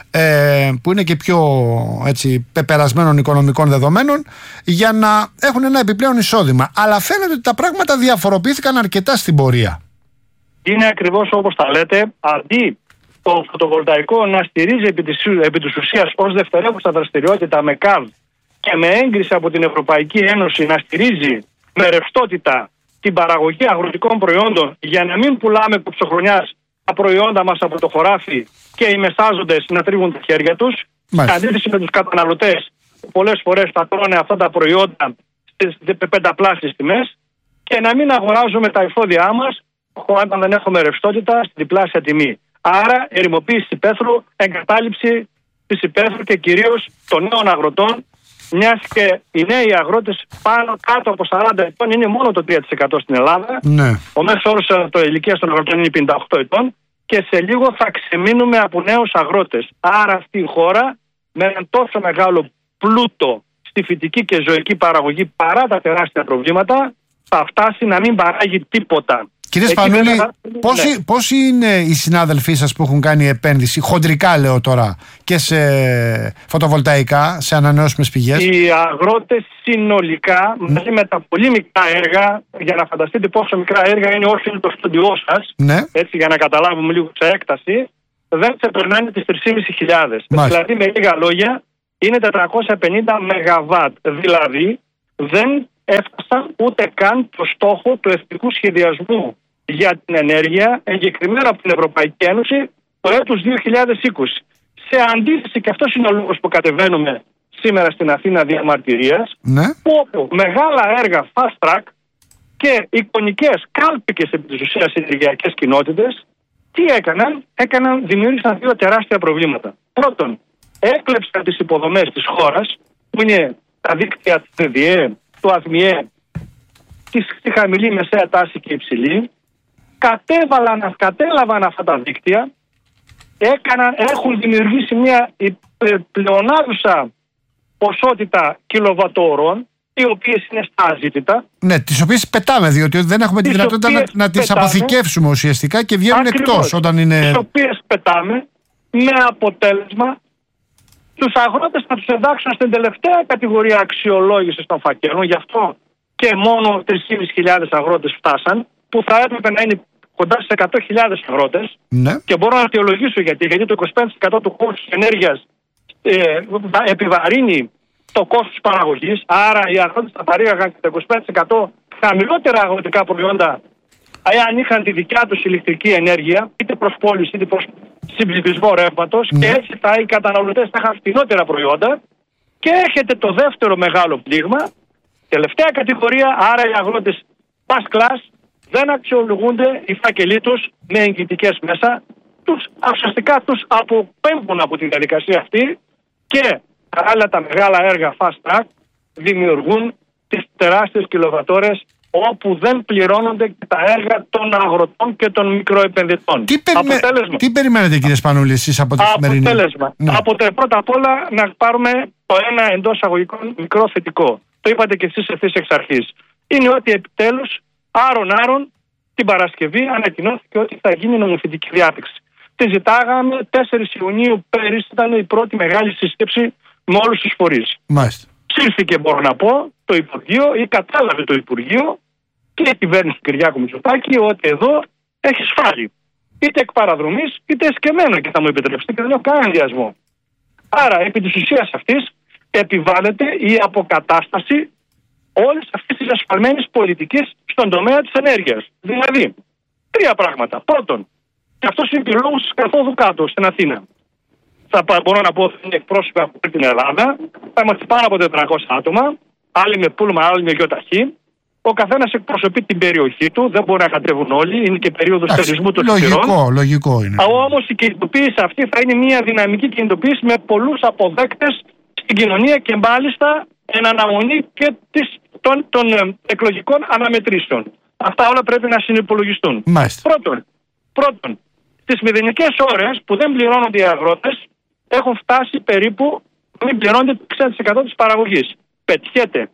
ε, που είναι και πιο έτσι πεπερασμένων οικονομικών δεδομένων, για να έχουν ένα επιπλέον εισόδημα. Αλλά φαίνεται ότι τα πράγματα διαφοροποιήθηκαν αρκετά στην πορεία. Είναι ακριβώς όπως τα λέτε. Αντί το φωτοβολταϊκό να στηρίζει επί της, επί της ουσίας ως δευτερεύουσα δραστηριότητα με ΚΑΒ και με έγκριση από την Ευρωπαϊκή Ένωση να στηρίζει με ρευστότητα την παραγωγή αγροτικών προϊόντων για να μην πουλάμε κουψοχρονιάς τα προϊόντα μας από το χωράφι και οι μεσάζοντες να τρίβουν τα χέρια τους, σε αντίθεση με τους καταναλωτές που πολλές φορές θα τρώνε αυτά τα προϊόντα στις πενταπλάσιες τιμές, και να μην αγοράζουμε τα εφόδια μας όταν δεν έχουμε ρευστότητα στην διπλάσια τιμή. Άρα ερημοποίηση της υπαίθρου, εγκατάλειψη της υπαίθρου και κυρίως των νέων αγροτών, μιας και οι νέοι αγρότες πάνω κάτω από σαράντα ετών είναι μόνο το τρία τοις εκατό στην Ελλάδα. Ναι. Ο μέσος όρος το ηλικίας των αγροτών είναι πενήντα οκτώ ετών και σε λίγο θα ξεμείνουμε από νέους αγρότες. Άρα αυτή η χώρα με έναν τόσο μεγάλο πλούτο στη φυτική και ζωική παραγωγή παρά τα τεράστια προβλήματα θα φτάσει να μην παράγει τίποτα. Κύριε Σπανούλη, πόσοι, ναι. πόσοι είναι οι συνάδελφοί σας που έχουν κάνει επένδυση, χοντρικά λέω τώρα, και σε φωτοβολταϊκά, σε ανανεώσιμες πηγές? Οι αγρότες συνολικά, ναι. μαζί με τα πολύ μικρά έργα, για να φανταστείτε πόσο μικρά έργα είναι όσο είναι το στούντιό σας, ναι. έτσι για να καταλάβουμε λίγο σε έκταση, δεν ξεπερνάνε τις τρεις χιλιάδες. Δηλαδή με λίγα λόγια είναι τετρακόσια πενήντα μεγαβάτ. Δηλαδή δεν έφτασαν ούτε καν το στόχο του εθνικού σχεδιασμού για την ενέργεια, εγκεκριμένα από την Ευρωπαϊκή Ένωση, το έτος δύο χιλιάδες είκοσι. Σε αντίθεση, και αυτός είναι ο λόγος που κατεβαίνουμε σήμερα στην Αθήνα διαμαρτυρίας, ναι. όπου μεγάλα έργα fast track και εικονικές κάλπικες επί της ουσίας ενεργειακές κοινότητες, τι έκαναν? Έκαναν, δημιούργησαν δύο τεράστια προβλήματα. Πρώτον, έκλεψαν τις υποδομές της χώρας, που είναι τα δίκτυα της ΔΔΕ, του ΑΔΜΙΕ, στη χαμηλή, μεσαία τάση και υψηλή, κατέβαλαν, κατέλαβαν αυτά τα δίκτυα, έκαναν, έχουν δημιουργήσει μια πλεονάζουσα ποσότητα κιλοβατόρων, οι οποίες είναι στα αζήτητα. Ναι, τις οποίες πετάμε, διότι δεν έχουμε τη δυνατότητα να, να τις αποθηκεύσουμε ουσιαστικά και βγαίνουν εκτός όταν είναι... Τις οποίες πετάμε με αποτέλεσμα τους αγρότες να τους εντάξουν στην τελευταία κατηγορία αξιολόγησης των φακέλων. Γι' αυτό και μόνο τρεις χιλιάδες αγρότες φτάσαν, που θα έπρεπε να είναι κοντά στις εκατό χιλιάδες αγρότες. Ναι. Και μπορώ να αιτιολογήσω γιατί, γιατί το είκοσι πέντε τοις εκατό του κόστους ενέργειας ε, επιβαρύνει το κόστος παραγωγής, άρα οι αγρότες θα παρήγαγαν κατά είκοσι πέντε τοις εκατό χαμηλότερα αγροτικά προϊόντα εάν είχαν τη δικιά τους ηλεκτρική ενέργεια, είτε προς πώληση είτε προς συμπληθισμό ρεύματος, mm. και έτσι θα, οι καταναλωτές θα είχαν φθηνότερα προϊόντα. Και έχετε το δεύτερο μεγάλο πλήγμα, τελευταία κατηγορία, άρα οι αγρότες first class δεν αξιολογούνται οι φάκελοι τους με εγγυητικές μέσα, τους ουσιαστικά τους αποπέμπουν από τη διαδικασία αυτή και παράλληλα τα μεγάλα έργα fast track δημιουργούν τις τεράστιες κιλοβατόρες όπου δεν πληρώνονται και τα έργα των αγροτών και των μικροεπενδυτών. Τι, περιμέ... Αποτέλεσμα. Τι περιμένετε, κύριε Σπανούλη, εσείς από τη σημερινή? Αποτέλεσμα. Ναι. Αποτε... Πρώτα απ' όλα να πάρουμε το ένα εντός αγωγικών μικρό θετικό. Το είπατε και εσείς ευθύς εξ αρχής. Είναι ότι επιτέλους άρον-άρον την Παρασκευή ανακοινώθηκε ότι θα γίνει νομοθετική διάταξη. Τη ζητάγαμε τέσσερις Ιουνίου πέρυσι, ήταν η πρώτη μεγάλη σύσκεψη με όλους τους φορείς. Μάλιστα. Ψήφθηκε, μπορώ να πω, το Υπουργείο ή κατάλαβε το Υπουργείο και η κυβέρνηση του Κυριάκου Μητσοτάκη ότι εδώ έχει σφάλει. Είτε εκ παραδρομής είτε εσκεμμένο, και θα μου επιτρέψετε και δεν έχω κανένα ενδιασμό. Άρα, επί της ουσίας αυτής, επιβάλλεται η αποκατάσταση όλης αυτής της ασφαλμένης πολιτικής στον τομέα της ενέργειας. Δηλαδή, τρία πράγματα. Πρώτον, και αυτός είναι και λόγος της καθόδου κάτω στην Αθήνα. Θα μπορώ να πω ότι είναι εκπρόσωποι από την Ελλάδα, θα είμαστε πάνω από τετρακόσια άτομα, άλλοι με πούλμα, άλλοι με γιοταχή. Ο καθένας εκπροσωπεί την περιοχή του, δεν μπορεί να κατέβουν όλοι, είναι και περίοδος θερισμού των λογικό, σειρών. Λογικό είναι. Όμως η κινητοποίηση αυτή θα είναι μια δυναμική κινητοποίηση με πολλούς αποδέκτες στην κοινωνία και μάλιστα εν αναμονή και της, των, των ε, εκλογικών αναμετρήσεων. Αυτά όλα πρέπει να συνυπολογιστούν. Πρώτον, πρώτον, στις μηδενικές ώρες που δεν πληρώνονται οι αγρότες έχουν φτάσει περίπου, μην πληρώνονται το εξήντα τοις εκατό της παραγωγής. Πετιέται.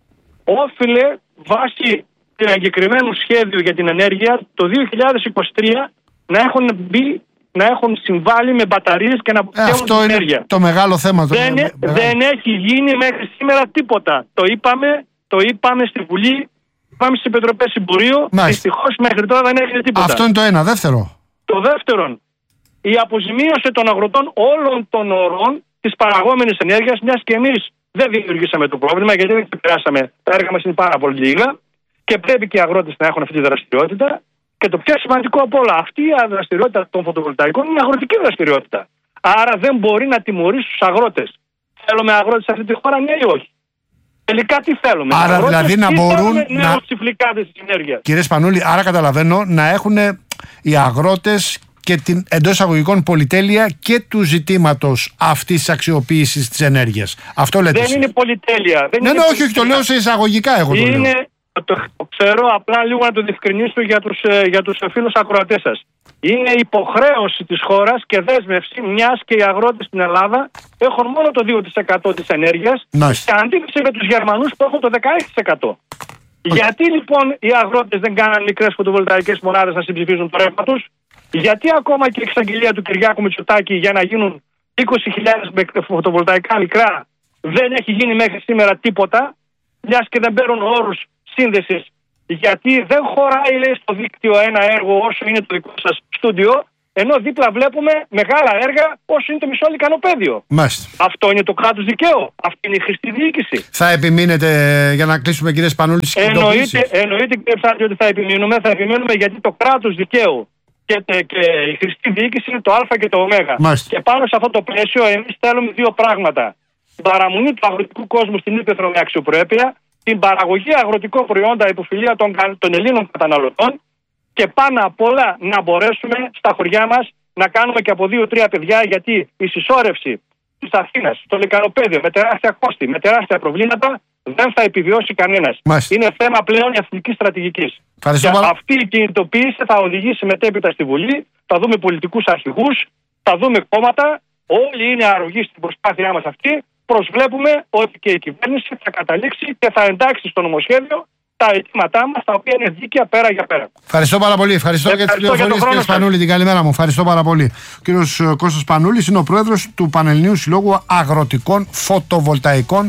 Όφιλε βάσει του εγκεκριμένου σχέδιου για την ενέργεια το δύο χιλιάδες είκοσι τρία να έχουν μπει, να έχουν συμβάλει με μπαταρίες και να αποθηκεύουν την ενέργεια. Αυτό είναι το μεγάλο θέμα. Το δεν, με... δεν έχει γίνει μέχρι σήμερα τίποτα. Το είπαμε, το είπαμε στη Βουλή, είπαμε στις Επιτροπές Συμπορίου. Δυστυχώς μέχρι τώρα δεν έγινε τίποτα. Αυτό είναι το ένα. Δεύτερο. Το δεύτερον, η αποζημίωση των αγροτών όλων των ορών της παραγόμενης ενέργειας, μιας και εμείς δεν δημιουργήσαμε το πρόβλημα, γιατί δεν ξεπεράσαμε. Τα έργα μας είναι πάρα πολύ λίγα και πρέπει και οι αγρότες να έχουν αυτή τη δραστηριότητα. Και το πιο σημαντικό από όλα, αυτή η δραστηριότητα των φωτοβολταϊκών είναι αγροτική δραστηριότητα. Άρα δεν μπορεί να τιμωρήσει τους αγρότες. Θέλουμε αγρότες σε αυτή τη χώρα, ναι ή όχι? Τελικά τι θέλουμε? Άρα αγρότες, δηλαδή να μπορούν να. Νεοψηφλικάδες της ενέργειας. Κύριε Σπανούλη, άρα καταλαβαίνω να έχουν οι αγρότες και την εντός εισαγωγικών πολυτέλεια και του ζητήματος αυτής της αξιοποίησης της ενέργειας. Αυτό λέτε. Δεν εσείς. Είναι πολυτέλεια. Δεν ναι, είναι ναι, όχι, όχι, το λέω σε εισαγωγικά εγώ. Είναι, το λέω. Το, το ξέρω, απλά λίγο να το διευκρινίσω για τους, για τους φίλους ακροατές σας. Είναι υποχρέωση της χώρας και δέσμευση, μιας και οι αγρότες στην Ελλάδα έχουν μόνο το δύο τοις εκατό της ενέργειας, nice. σε αντίθεση με τους Γερμανούς που έχουν το δεκαέξι τοις εκατό. Okay. Γιατί λοιπόν οι αγρότες δεν κάναν μικρές φωτοβολταϊκές μονάδες να συμψηφίζουν το ρεύμα τους? Γιατί ακόμα και η εξαγγελία του Κυριάκου Μητσοτάκη για να γίνουν είκοσι χιλιάδες φωτοβολταϊκά μικρά δεν έχει γίνει μέχρι σήμερα τίποτα, μιας και δεν παίρνουν όρους σύνδεσης? Γιατί δεν χωράει, λέει, στο δίκτυο ένα έργο όσο είναι το δικό σας στούντιο, ενώ δίπλα βλέπουμε μεγάλα έργα όσο είναι το μισό λικανοπαίδιο. Μάλιστα. Αυτό είναι το κράτος δικαίου. Αυτή είναι η χρηστή διοίκηση. Θα επιμείνετε, για να κλείσουμε, κύριε Σπανούλη, στις κινητοποιήσεις? Εννοείται, εννοείται, κύριε Ψάλτη, ότι θα επιμείνουμε. Θα επιμείνουμε γιατί το κράτος δικαίου και, και η χρηστή διοίκηση είναι το Α και το Ω. Μάλιστα. Και πάνω σε αυτό το πλαίσιο, εμείς θέλουμε δύο πράγματα. Την παραμονή του αγροτικού κόσμου στην ύπαιθρο με αξιοπρέπεια, την παραγωγή αγροτικών προϊόντα υποφιλία των, των Ελλήνων καταναλωτών και πάνω απ' όλα να μπορέσουμε στα χωριά μας να κάνουμε και από δύο-τρία παιδιά, γιατί η συσσόρευση της Αθήνας στο λικανοπαίδιο με τεράστια κόστη, με τεράστια προβλήματα δεν θα επιβιώσει κανένας. Μάλιστα. Είναι θέμα πλέον εθνικής στρατηγικής. Και πάρα... αυτή η κινητοποίηση θα οδηγήσει μετέπειτα στη Βουλή, θα δούμε πολιτικούς αρχηγούς, θα δούμε κόμματα, όλοι είναι αρρωγοί στην προσπάθειά μας αυτή. Προσβλέπουμε ότι και η κυβέρνηση θα καταλήξει και θα εντάξει στο νομοσχέδιο τα αιτήματά μας, τα οποία είναι δίκαια πέρα για πέρα. Ευχαριστώ πάρα πολύ. Ευχαριστώ, Ευχαριστώ για τις πληροφορίες, κύριε Σπανούλη. Την καλημέρα μου. Ευχαριστώ πάρα πολύ. Ο κύριος Κώστας Σπανούλης είναι ο πρόεδρος του Πανελληνίου Συλλόγου Αγροτικών Φωτοβολταϊκών,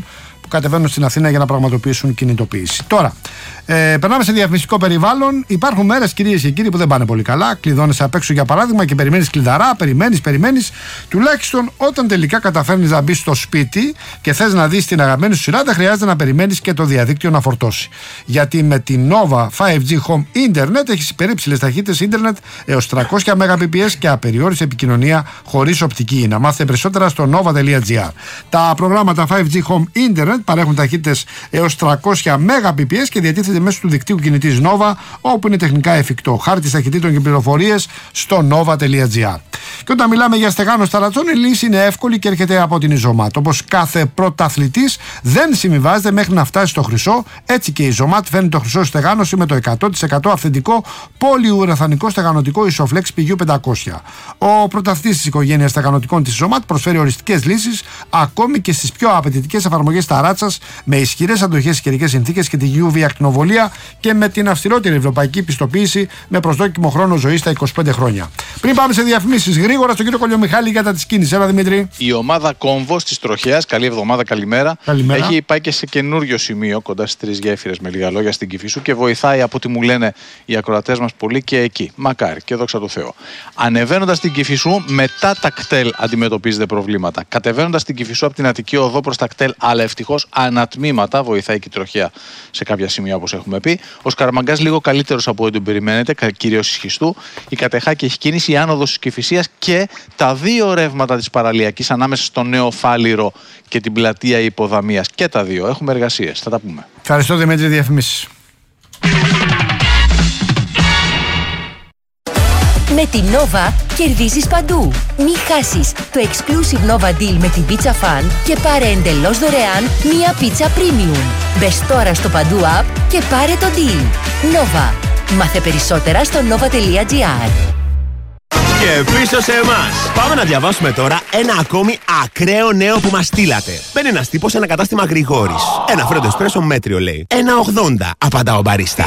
που κατεβαίνουν στην Αθήνα για να πραγματοποιήσουν κινητοποίηση. Τώρα, ε, περνάμε σε διαφημιστικό περιβάλλον. Υπάρχουν μέρες, κυρίες και κύριοι, που δεν πάνε πολύ καλά. Κλειδώνεσαι απ' έξω για παράδειγμα και περιμένεις κλειδαρά, περιμένεις, περιμένεις. Τουλάχιστον όταν τελικά καταφέρνεις να μπεις στο σπίτι και θες να δεις την αγαπημένη σου σειρά, δεν χρειάζεται να περιμένεις και το διαδίκτυο να φορτώσει. Γιατί με την Nova φάιβ τζι Home Internet έχεις υπερύψηλες ταχύτητες ίντερνετ έως τριακόσια μεγαμπιτ και απεριόριστη επικοινωνία χωρίς οπτική. Να μάθετε περισσότερα στο nova τελεία gr. Τα προγράμματα φάιβ τζι Home Internet παρέχουν ταχύτητες έως τριακόσια μεγαμπιτ και διατίθεται μέσω του δικτύου κινητής Nova, όπου είναι τεχνικά εφικτό. Χάρτης ταχυτήτων και πληροφορίες στο nova τελεία gr. Και όταν μιλάμε για στεγάνωση ταρατσών, η λύση είναι εύκολη και έρχεται από την Ιζωμάτ. Όπως κάθε πρωταθλητής δεν συμβιβάζεται μέχρι να φτάσει στο χρυσό, έτσι και η Ιζωμάτ φέρνει το χρυσό στεγάνωση με το εκατό τοις εκατό αυθεντικό πολυουραθανικό στεγανοτικό Isoflex πι γιου πεντακόσια. Ο πρωταθλητής της οικογένειας στεγανοτικών της Ιζωμάτ προσφέρει οριστικές λύσεις ακόμη και στις πιο απαιτητικές εφαρμογές ταράτσας, με ισχυρές αντοχές στις καιρικές συνθήκες και τη γιου βι ακτινοβολία και με την αυστηρότερη ευρωπαϊκή πιστοποίηση με προσδόκιμο χρόνο ζωής στα είκοσι πέντε χρόνια. Πριν πάμε σε διαφημίσεις, γρήγορα στον κύριο Κολιομιχάλη για τα της κίνησης. Έλα, Δημήτρη. Η ομάδα Κόμβος της Τροχέας, καλή εβδομάδα, καλημέρα. καλημέρα. Έχει πάει και σε καινούριο σημείο, κοντά στις τρεις γέφυρες, με λίγα λόγια, στην Κηφισού και βοηθάει από ό,τι μου λένε οι ακροατές μας πολύ και εκεί. Μακάρι και δόξα τω Θεώ. Ανεβαίνοντας την Κηφισού, μετά τα κτέλ αντιμετωπίζετε προβλήματα. Κατεβαίνοντας την Κηφισού από την Αττική Οδό προς τα κτέλ, αλλά ευτυχώς ανατμήματα, βοηθάει και η Τροχέα σε κάποια σημεία όπως έχουμε πει. Ο Σκαραμαγκάς λίγο καλύτερος από ό,τι τον περιμένετε, κυρίως ισχυστού. Η Κατεχάκη έχει κίνηση, η άνοδος της Κηφισίας και τα δύο ρεύματα της παραλιακής ανάμεσα στο Νέο Φάληρο και την πλατεία Υποδαμίας. Και τα δύο. Έχουμε εργασίες. Θα τα πούμε. Ευχαριστώ, Δημήτρη. Διαφημίσεις. Με την Nova κερδίζεις παντού. Μη χάσεις το exclusive Nova Deal με την Pizza Fan και πάρε εντελώς δωρεάν μία πίτσα premium. Μπες τώρα στο Παντού app και πάρε το deal. Nova. Μάθε περισσότερα στο nova τελεία gr. Και πίσω σε εμάς. Πάμε να διαβάσουμε τώρα ένα ακόμη ακραίο νέο που μας στείλατε. Μπαίνει ένας τύπος σε ένα κατάστημα Γρηγόρης. Ένα φρέντο εσπρέσο μέτριο λέει. ένα ογδόντα, απαντά ο μπαρίστα.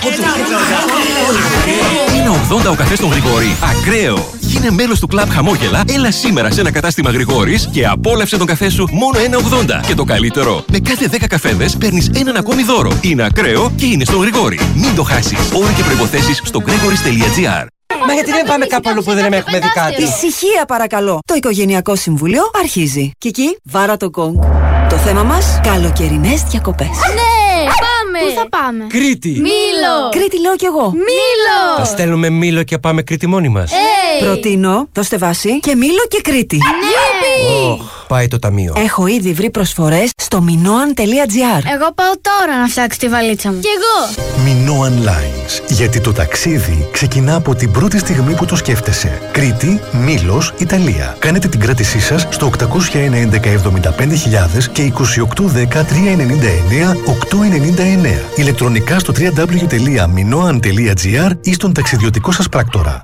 ένα ογδόντα ο καφές των Γρηγόρη. Ακραίο. Γίνε μέλος του κλαμπ Χαμόγελα. Έλα σήμερα σε ένα κατάστημα Γρηγόρης και απόλαυσε τον καφέ σου μόνο ένα ογδόντα. Και το καλύτερο, με κάθε δέκα καφέδες παίρνεις έναν ακόμη δώρο. Είναι ακραίο και είναι στον Γρηγόρη. Μην το χάσεις. Όροι και προϋποθέσεις στο gregoris τελεία gr. Μα γιατί δεν πάμε κάπου αλλού που δεν έχουμε δει κάτι? Ησυχία παρακαλώ. Το Οικογενειακό Συμβούλιο αρχίζει. Κική, βάρα το γκονγκ. Το θέμα μας, καλοκαιρινές διακοπές. Ναι, πάμε! Πού θα πάμε? Κρήτη! Μήλο! Κρήτη λέω κι εγώ. Μήλο! Θα στέλνουμε Μήλο και πάμε Κρήτη μόνοι μας. Hey. Προτείνω, δώστε βάση και Μήλο και Κρήτη. Ναι! Oh, πάει το ταμείο. Έχω ήδη βρει προσφορές στο minoan τελεία gr. Εγώ πάω τώρα να φτιάξω τη βαλίτσα μου. Κι εγώ! Minoan Lines. Γιατί το ταξίδι ξεκινά από την πρώτη στιγμή που το σκέφτεσαι. Κρήτη, Μήλος, Ιταλία. Κάνετε την κράτησή σας στο οκτακόσια ένα έντεκα εβδομήντα πέντε χιλιάδες και είκοσι οκτώ δέκα τριακόσια ενενήντα εννέα οκτακόσια ενενήντα εννέα. Ηλεκτρονικά στο double-u double-u double-u τελεία minoan τελεία gr ή στον ταξιδιωτικό σας πράκτορα.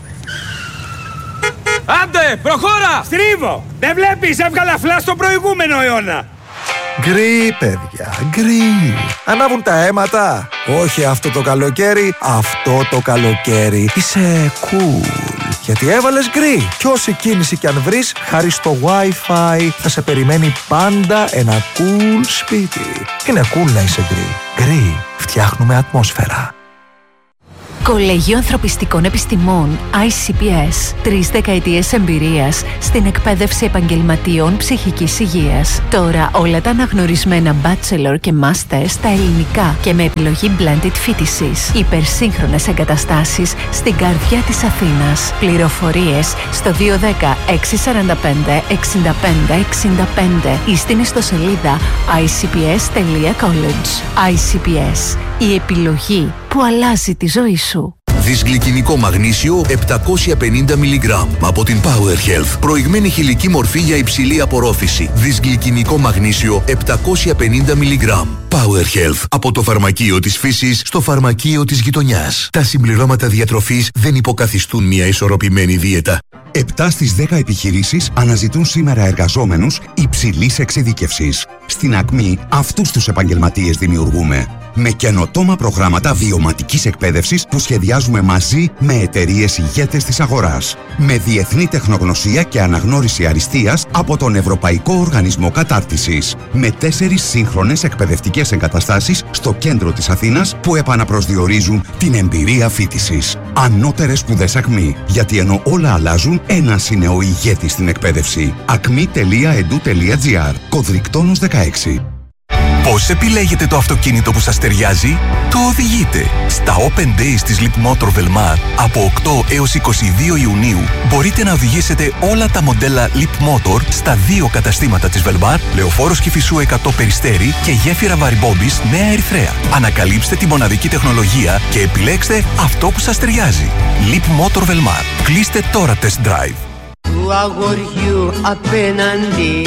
Άντε, προχώρα! Στρίβο! Δεν βλέπεις, έβγαλα φλάς στο προηγούμενο αιώνα! Γκρι, παιδιά, γκρι. Ανάβουν τα αίματα. Όχι αυτό το καλοκαίρι, αυτό το καλοκαίρι. Είσαι cool. Γιατί έβαλες γκρι. Κι όση κίνηση κι αν βρεις, χάρη στο Wi-Fi, θα σε περιμένει πάντα ένα cool σπίτι. Είναι cool να είσαι γκρι. Γκρι. Φτιάχνουμε ατμόσφαιρα. Κολέγιο Ανθρωπιστικών Επιστημών άι σι πι ες. Τρεις δεκαετίες εμπειρίας στην εκπαίδευση επαγγελματιών ψυχικής υγείας. Τώρα όλα τα αναγνωρισμένα bachelor και master στα ελληνικά και με επιλογή blended φοιτησης. Υπερσύγχρονες εγκαταστάσεις στην καρδιά της Αθήνας. Πληροφορίες στο δύο ένα μηδέν έξι τέσσερα πέντε εξήντα πέντε εξήντα πέντε ή στην ιστοσελίδα άι σι πι ες τελεία college. άι σι πι ες. Η επιλογή που αλλάζει τη ζωή σου. Δυσγλυκινικό μαγνήσιο επτακόσια πενήντα μιλιγκράμμ από την Power Health. Προηγμένη χηλική μορφή για υψηλή απορρόφηση. Δυσγλυκινικό μαγνήσιο επτακόσια πενήντα μιλιγκράμμ. Power Health. Από το φαρμακείο της φύσης στο φαρμακείο της γειτονιάς. Τα συμπληρώματα διατροφής δεν υποκαθιστούν μια ισορροπημένη δίαιτα. επτά στις δέκα επιχειρήσεις αναζητούν σήμερα εργαζόμενους υψηλής εξειδίκευσης. Στην Ακμή αυτούς τους επαγγελματίες δημιουργούμε. Με καινοτόμα προγράμματα βιωματικής εκπαίδευσης που σχεδιάζουμε μαζί με εταιρείες ηγέτες της αγοράς. Με διεθνή τεχνογνωσία και αναγνώριση αριστείας από τον Ευρωπαϊκό Οργανισμό Κατάρτισης. Με τέσσερις σύγχρονες εκπαιδευτικές εγκαταστάσεις στο κέντρο της Αθήνας που επαναπροσδιορίζουν την εμπειρία φοιτησης. Ανώτερες σπουδές Ακμή. Γιατί ενώ όλα αλλάζουν, ένας είναι ο ηγέτης στην εκπαίδευση. ακμή τελεία e d u τελεία g r. Κωδρικτόνος δεκαέξι. Πώς επιλέγετε το αυτοκίνητο που σας ταιριάζει? Το οδηγείτε. Στα Open Days της Leapmotor Velmar από οκτώ έως είκοσι δύο Ιουνίου μπορείτε να οδηγήσετε όλα τα μοντέλα Leapmotor στα δύο καταστήματα της Velmar, Λεωφόρος Κηφισού εκατό Περιστέρι και Γέφυρα Βαρυμπόμπης Νέα Ερυθρέα. Ανακαλύψτε τη μοναδική τεχνολογία και επιλέξτε αυτό που σας ταιριάζει. Leapmotor Velmar. Κλείστε τώρα test drive. Του αγοριού απέναντι.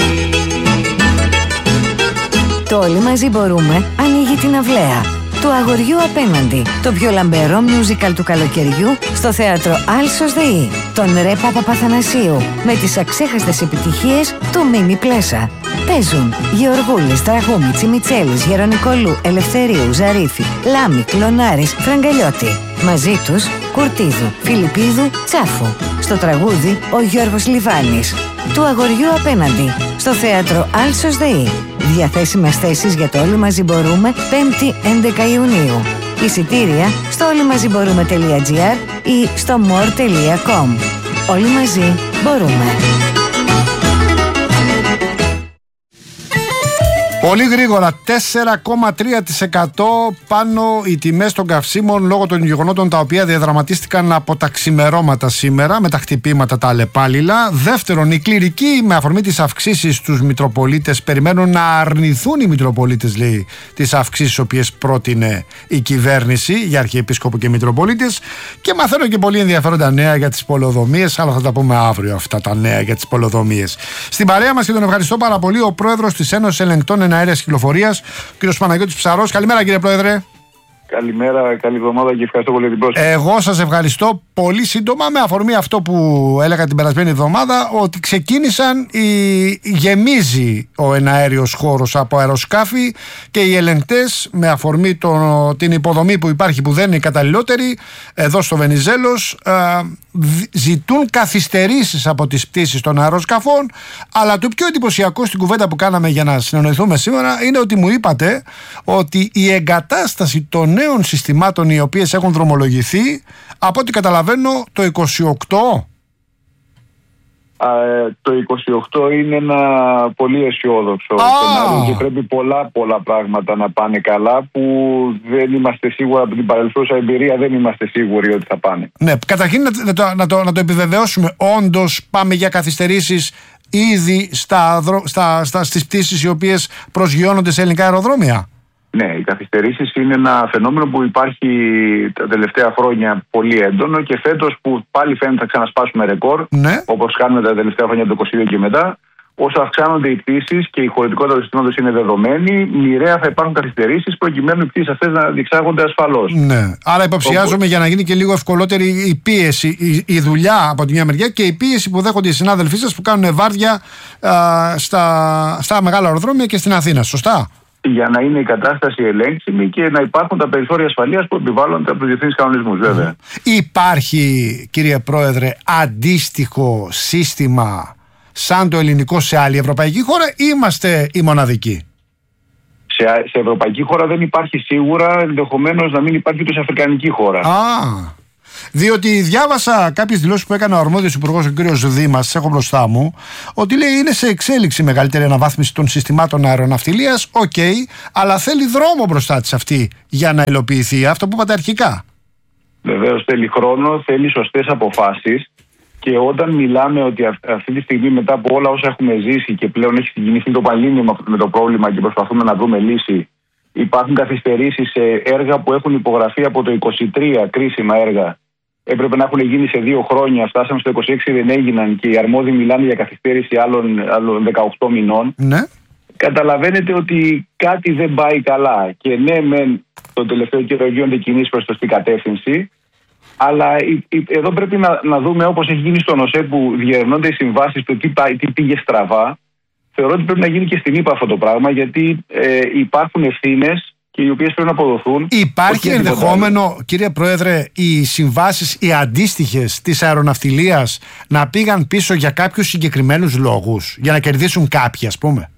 Το Όλοι Μαζί Μπορούμε ανοίγει την αυλαία του αγοριού απέναντι. Το πιο λαμπερό musical του καλοκαιριού στο θέατρο Άλσος ΔΕΗ. Τον Ρε Παπαπαθανασίου με τις αξέχαστες επιτυχίες του Μίμη Πλέσα. Παίζουν Γεωργούλης, Τραγούμη, Τσιμιτσέλης, Γερονικολού, Ελευθερίου, Ζαρίφη, Λάμη, Κλωνάρης, Φραγκαλιώτη. Μαζί τους Κουρτίδου, Φιλιππίδου, Τσάφου. Στο τραγούδι ο Γιώργος Λιβάνης. Του αγοριού απέναντι στο θέατρο Άλσος ΔΕΗ. Διαθέσιμες θέσεις για το Όλοι Μαζί Μπορούμε πέμπτη έντεκα Ιουνίου. Εισιτήρια στο όλοιμαζιμπορούμε τελεία τζι άρ ή στο more τελεία com. Όλοι μαζί μπορούμε. Πολύ γρήγορα, τέσσερα κόμμα τρία τοις εκατό πάνω οι τιμές των καυσίμων λόγω των γεγονότων τα οποία διαδραματίστηκαν από τα ξημερώματα σήμερα με τα χτυπήματα τα αλλεπάλληλα. Δεύτερον, οι κληρικοί με αφορμή τις αυξήσεις στους Μητροπολίτες περιμένουν να αρνηθούν οι Μητροπολίτες, λέει, τις αυξήσεις τις οποίες πρότεινε η κυβέρνηση για Αρχιεπίσκοπο και Μητροπολίτες. Και μαθαίνω και πολύ ενδιαφέροντα νέα για τις πολεοδομίες, αλλά θα τα πούμε αύριο αυτά τα νέα για τις πολεοδομίες. Στην παρέα μας και τον ευχαριστώ πάρα πολύ ο πρόεδρος της Ένωσης Ελεγκτών Εναέρειας Κυκλοφορίας, κ. Παναγιώτης Ψαρός. Καλημέρα, κύριε Πρόεδρε. Καλημέρα, καλή εβδομάδα και ευχαριστώ πολύ την πρόσκληση. Εγώ σας ευχαριστώ πολύ σύντομα με αφορμή αυτό που έλεγα την περασμένη εβδομάδα, ότι ξεκίνησαν οι... γεμίζει ο εναέριος χώρος από αεροσκάφη και οι ελεγκτές με αφορμή το... την υποδομή που υπάρχει που δεν είναι η καταλληλότερη εδώ στο Βενιζέλος ε, ζητούν καθυστερήσεις από τις πτήσεις των αεροσκαφών, αλλά το πιο εντυπωσιακό στην κουβέντα που κάναμε για να συνεννοηθούμε σήμερα είναι ότι μου είπατε ότι η εγκατάσταση των νέων συστημάτων οι οποίες έχουν δρομολογηθεί, από ό,τι καταλαβαίνω, το είκοσι οκτώ. Α, το είκοσι οκτώ είναι ένα πολύ αισιόδοξο ah. σενάριο και πρέπει πολλά πολλά πράγματα να πάνε καλά που δεν είμαστε σίγουροι από την παρελθούσα εμπειρία, δεν είμαστε σίγουροι ότι θα πάνε. Ναι, καταρχήν να το, να το, να το επιβεβαιώσουμε, όντως πάμε για καθυστερήσεις ήδη στα, στα, στα, στις πτήσεις οι οποίες προσγειώνονται σε ελληνικά αεροδρόμια. Ναι, οι καθυστερήσεις είναι ένα φαινόμενο που υπάρχει τα τελευταία χρόνια πολύ έντονο και φέτος που πάλι φαίνεται θα ξανασπάσουμε ρεκόρ, ναι. όπως κάνουμε τα τελευταία χρόνια το είκοσι δύο και μετά. Όσο αυξάνονται οι πτήσεις και η χωρητικότητα του συστήματος είναι δεδομένη, μοιραία θα υπάρχουν καθυστερήσεις προκειμένου οι πτήσεις αυτές να διεξάγονται ασφαλώς. Ναι. Άρα υποψιάζομαι Όπου... για να γίνει και λίγο ευκολότερη η πίεση, η, η δουλειά από τη μια μεριά και η πίεση που δέχονται οι συνάδελφοί σας που κάνουν βάρδια α, στα, στα μεγάλα αεροδρόμια και στην Αθήνα. Σωστά. Για να είναι η κατάσταση ελέγξιμη και να υπάρχουν τα περιθώρια ασφαλείας που επιβάλλονται από τους διεθνείς κανονισμούς, βέβαια. Mm. Υπάρχει, κύριε Πρόεδρε, αντίστοιχο σύστημα σαν το ελληνικό σε άλλη ευρωπαϊκή χώρα ή είμαστε οι μοναδικοί? Σε, σε ευρωπαϊκή χώρα δεν υπάρχει σίγουρα, ενδεχομένως να μην υπάρχει ούτε σε αφρικανική χώρα. Α, διότι διάβασα κάποιες δηλώσεις που έκανε ο αρμόδιος υπουργός, ο κ. Δήμας, έχω μπροστά μου, ότι λέει είναι σε εξέλιξη μεγαλύτερη αναβάθμιση των συστημάτων αεροναυτιλίας. Οκ, okay, αλλά θέλει δρόμο μπροστά της αυτή για να υλοποιηθεί αυτό που είπατε αρχικά. Βεβαίως θέλει χρόνο, θέλει σωστές αποφάσεις. Και όταν μιλάμε ότι αυτή τη στιγμή, μετά από όλα όσα έχουμε ζήσει και πλέον έχει συγκινηθεί το Πανελλήνιο με το πρόβλημα και προσπαθούμε να βρούμε λύση, υπάρχουν καθυστερήσεις σε έργα που έχουν υπογραφεί από το είκοσι τρία, κρίσιμα έργα. Έπρεπε να έχουν γίνει σε δύο χρόνια, φτάσαμε στο είκοσι έξι, δεν έγιναν και οι αρμόδιοι μιλάνε για καθυστέρηση άλλων, άλλων δεκαοκτώ μηνών. Ναι. Καταλαβαίνετε ότι κάτι δεν πάει καλά. Και ναι, μεν το τελευταίο καιρό γίνονται κινήσεις προς τη κατεύθυνση. Αλλά εδώ πρέπει να, να δούμε, όπως έχει γίνει στον ΟΣΕ που διερευνώνται οι συμβάσεις του τι, τι πήγε στραβά. Θεωρώ ότι πρέπει να γίνει και στην ΕΠΑ αυτό το πράγμα, γιατί ε, υπάρχουν ευθύνες και οι οποίες πρέπει να αποδοθούν. Υπάρχει ενδεχόμενο, κύριε Πρόεδρε, οι συμβάσεις, οι αντίστοιχες της αεροναυτιλίας να πήγαν πίσω για κάποιους συγκεκριμένους λόγους, για να κερδίσουν κάποιοι, ας πούμε?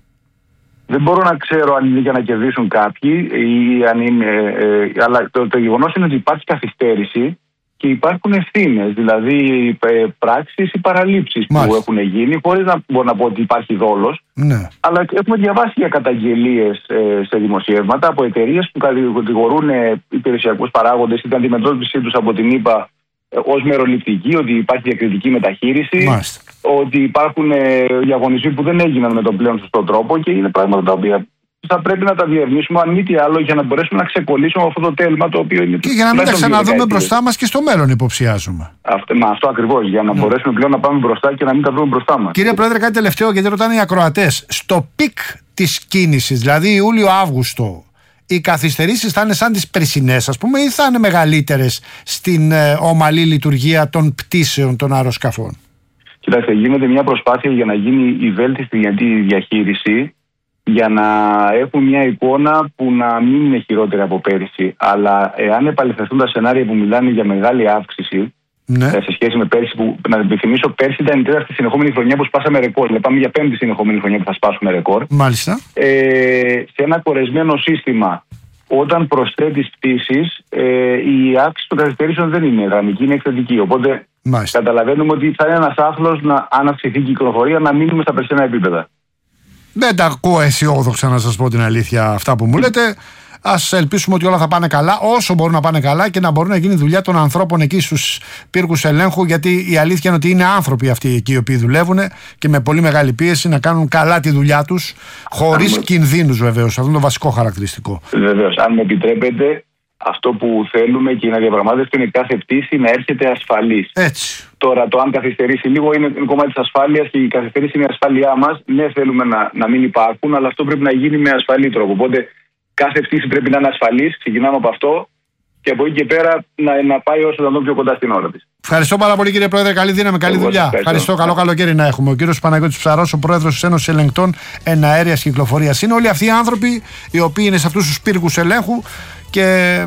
Δεν μπορώ να ξέρω αν είναι για να κερδίσουν κάποιοι, ή αν είναι, ε, αλλά το, το γεγονός είναι ότι υπάρχει καθυστέρηση και υπάρχουν ευθύνες, δηλαδή ε, πράξεις ή παραλήψεις που έχουν γίνει, χωρίς να μπορώ να πω ότι υπάρχει δόλος. Ναι. Αλλά έχουμε διαβάσει για καταγγελίες ε, σε δημοσιεύματα από εταιρείες που κατηγορούν ε, υπηρεσιακούς παράγοντες ή την αντιμετώπιση τους από την ΕΠΑ ε, ως μεροληπτική, ότι υπάρχει διακριτική μεταχείριση, Μάλιστα. ότι υπάρχουν ε, διαγωνισμοί που δεν έγιναν με τον πλέον σωστό τρόπο, και είναι πράγματα τα οποία θα πρέπει να τα διερευνήσουμε, αν μη τι άλλο, για να μπορέσουμε να ξεκολλήσουμε αυτό το τέλμα το οποίο είναι. Και για να μην τα ξαναδούμε μπροστά μας και στο μέλλον, υποψιάζουμε. Αυτό, μα, αυτό ακριβώς. Για να ναι. μπορέσουμε πλέον να πάμε μπροστά και να μην τα βρούμε μπροστά μας. Κύριε Πρόεδρε, κάτι τελευταίο, γιατί ρωτάνε οι ακροατές. Στο πικ της κίνησης, δηλαδή Ιούλιο-Αύγουστο, οι καθυστερήσεις θα είναι σαν τις περσινές, ας πούμε, ή θα είναι μεγαλύτερες στην ε, ομαλή λειτουργία των πτήσεων των αεροσκαφών? Κοιτάξτε, γίνεται μια προσπάθεια για να γίνει η βέλτιστη διαχείριση, για να έχουν μια εικόνα που να μην είναι χειρότερη από πέρυσι. Αλλά εάν επαληθευτούν τα σενάρια που μιλάνε για μεγάλη αύξηση, ναι. σε σχέση με πέρυσι, που να επιθυμίσω, πέρυσι ήταν η τέταρτη συνεχόμενη χρονιά που σπάσαμε ρεκόρ. Δηλαδή πάμε για πέμπτη συνεχόμενη χρονιά που θα σπάσουμε ρεκόρ. Μάλιστα. Ε, σε ένα κορεσμένο σύστημα, όταν προσθέτεις πτήσεις, ε, η αύξηση των καθυστερήσεων δεν είναι γραμμική, είναι εκθετική. Οπότε Μάλιστα. καταλαβαίνουμε ότι θα είναι ένας άθλος, να, αν αυξηθεί η κυκλοφορία, να μείνουμε στα περσινά επίπεδα. Δεν τα ακούω αισιόδοξα, να σας πω την αλήθεια, αυτά που μου λέτε. Ας ελπίσουμε ότι όλα θα πάνε καλά, όσο μπορούν να πάνε καλά, και να μπορεί να γίνει δουλειά των ανθρώπων εκεί στους πύργους ελέγχου. Γιατί η αλήθεια είναι ότι είναι άνθρωποι αυτοί εκεί οι οποίοι δουλεύουν και με πολύ μεγάλη πίεση να κάνουν καλά τη δουλειά τους, χωρίς αν... κινδύνους βεβαίως. Αυτό είναι το βασικό χαρακτηριστικό. Βεβαίως. Αν με επιτρέπετε, αυτό που θέλουμε και να διαπραγμάτευση είναι κάθε πτήση να έρχεται ασφαλής. Έτσι. Τώρα, το αν καθυστερήσει λίγο είναι, είναι κομμάτι της ασφάλειας, και η καθυστερήση είναι η ασφάλειά μας. Ναι, θέλουμε να, να μην υπάρχουν, αλλά αυτό πρέπει να γίνει με ασφαλή τρόπο. Οπότε, κάθε πτήση πρέπει να είναι ασφαλής. Ξεκινάμε από αυτό, και από εκεί και πέρα να, να πάει όσο να δω πιο κοντά στην ώρα της. Ευχαριστώ πάρα πολύ, κύριε Πρόεδρε. Καλή δύναμη, καλή Εγώ, δουλειά. Ευχαριστώ. ευχαριστώ. Καλό καλοκαίρι να έχουμε. Ο κύριος Παναγιώτης Ψαρός, ο πρόεδρος της Ένωσης Ελεγκτών Εναέριας Κυκλοφορίας. Είναι όλοι αυτοί οι άνθρωποι οι οποίοι είναι σε αυτούς τους πύργους ελέγχου και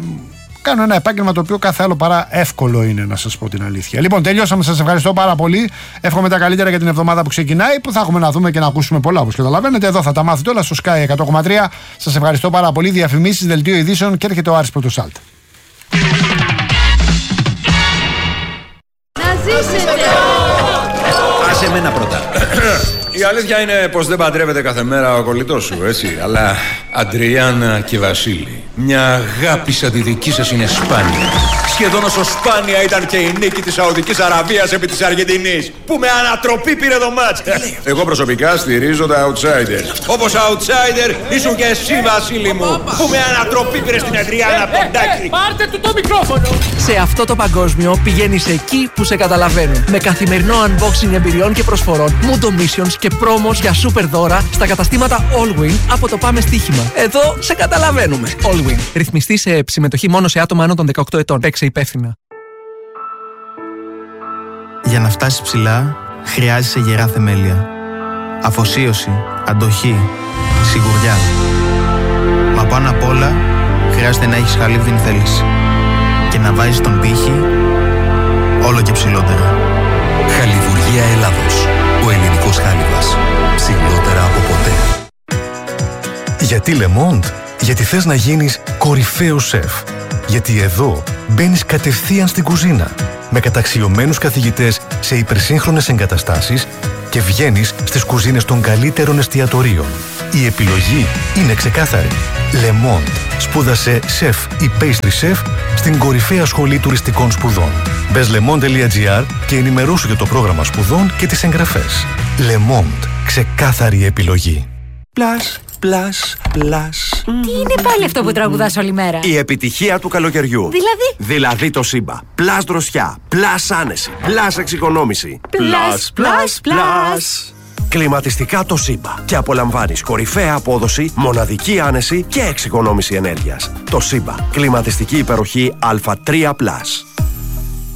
κάνουν ένα επάγγελμα το οποίο κάθε άλλο παρά εύκολο είναι, να σας πω την αλήθεια. Λοιπόν, τελειώσαμε. Σας ευχαριστώ πάρα πολύ. Εύχομαι τα καλύτερα για την εβδομάδα που ξεκινάει, που θα έχουμε να δούμε και να ακούσουμε πολλά, όπως καταλαβαίνετε. Εδώ θα τα μάθετε όλα στο Sky εκατό κόμμα τρία. Σας ευχαριστώ πάρα πολύ. Διαφημίσεις, δελτίο ειδήσεων, και έρχεται ο Άρης Πρωτοσάλτ. Να ζήσετε! Άσε εμένα πρώτα. Η αλήθεια είναι πως δεν παντρεύεται κάθε μέρα ο κολλητός σου, έτσι. Αλλά Αντριάννα και Βασίλη, μια αγάπη σαν τη δική σας είναι σπάνια. Σχεδόν όσο σπάνια ήταν και η νίκη της Σαουδικής Αραβίας επί της Αργεντινής, που με ανατροπή πήρε το μάτς. Εγώ προσωπικά στηρίζω τα outsiders. Όπως outsider ήσουν και εσύ, Βασίλη μου, που με ανατροπή πήρε στην Αντριάννα από τον Τάκη. Πάρτε του το μικρόφωνο. Σε αυτό το παγκόσμιο πηγαίνεις εκεί που σε καταλαβαίνουν. Με καθημερινό unboxing εμπειριών και προσφορών, Mundo Missions και πρόμος για super δώρα στα καταστήματα Allwin από το Πάμε Στοίχημα. Εδώ σε καταλαβαίνουμε. Allwin. Ρυθμιστή σε συμμετοχή μόνο σε άτομα άνω των δεκαοκτώ ετών. Παίξε υπεύθυνα. Για να φτάσεις ψηλά, χρειάζεσαι γερά θεμέλια. Αφοσίωση, αντοχή, σιγουριά. Μα πάνω απ' όλα, χρειάζεται να έχεις χαλίβδινη θέληση. Και να βάζεις τον πύχη όλο και ψηλότερα. Χαλιβουργία Ελλάδος. Ο ελληνικός χάλιβας. Ψηλότερα από ποτέ. Γιατί Le Monde? Γιατί θες να γίνεις κορυφαίος σεφ. Γιατί εδώ μπαίνεις κατευθείαν στην κουζίνα με καταξιωμένους καθηγητές σε υπερσύγχρονες εγκαταστάσεις και βγαίνεις στις κουζίνες των καλύτερων εστιατορίων. Η επιλογή είναι ξεκάθαρη. Le Monde. Σπούδασε σεφ ή pastry chef στην κορυφαία σχολή τουριστικών σπουδών. Μπες le monde τελεία gr και ενημερώσου για το πρόγραμμα σπουδών και τις εγγραφές. Le Monde. Ξεκάθαρη επιλογή. Plus, plus, plus. Τι είναι πάλι αυτό που τραγουδάς όλη μέρα? Η επιτυχία του καλοκαιριού. Δηλαδή? Δηλαδή το Σύμπα. Plus δροσιά, plus άνεση, plus εξοικονόμηση. Plus, plus, plus. Κλιματιστικά το Σύμπα. Και απολαμβάνεις κορυφαία απόδοση, μοναδική άνεση και εξοικονόμηση ενέργειας. Το Σύμπα. Κλιματιστική υπεροχή Α τρία πλας.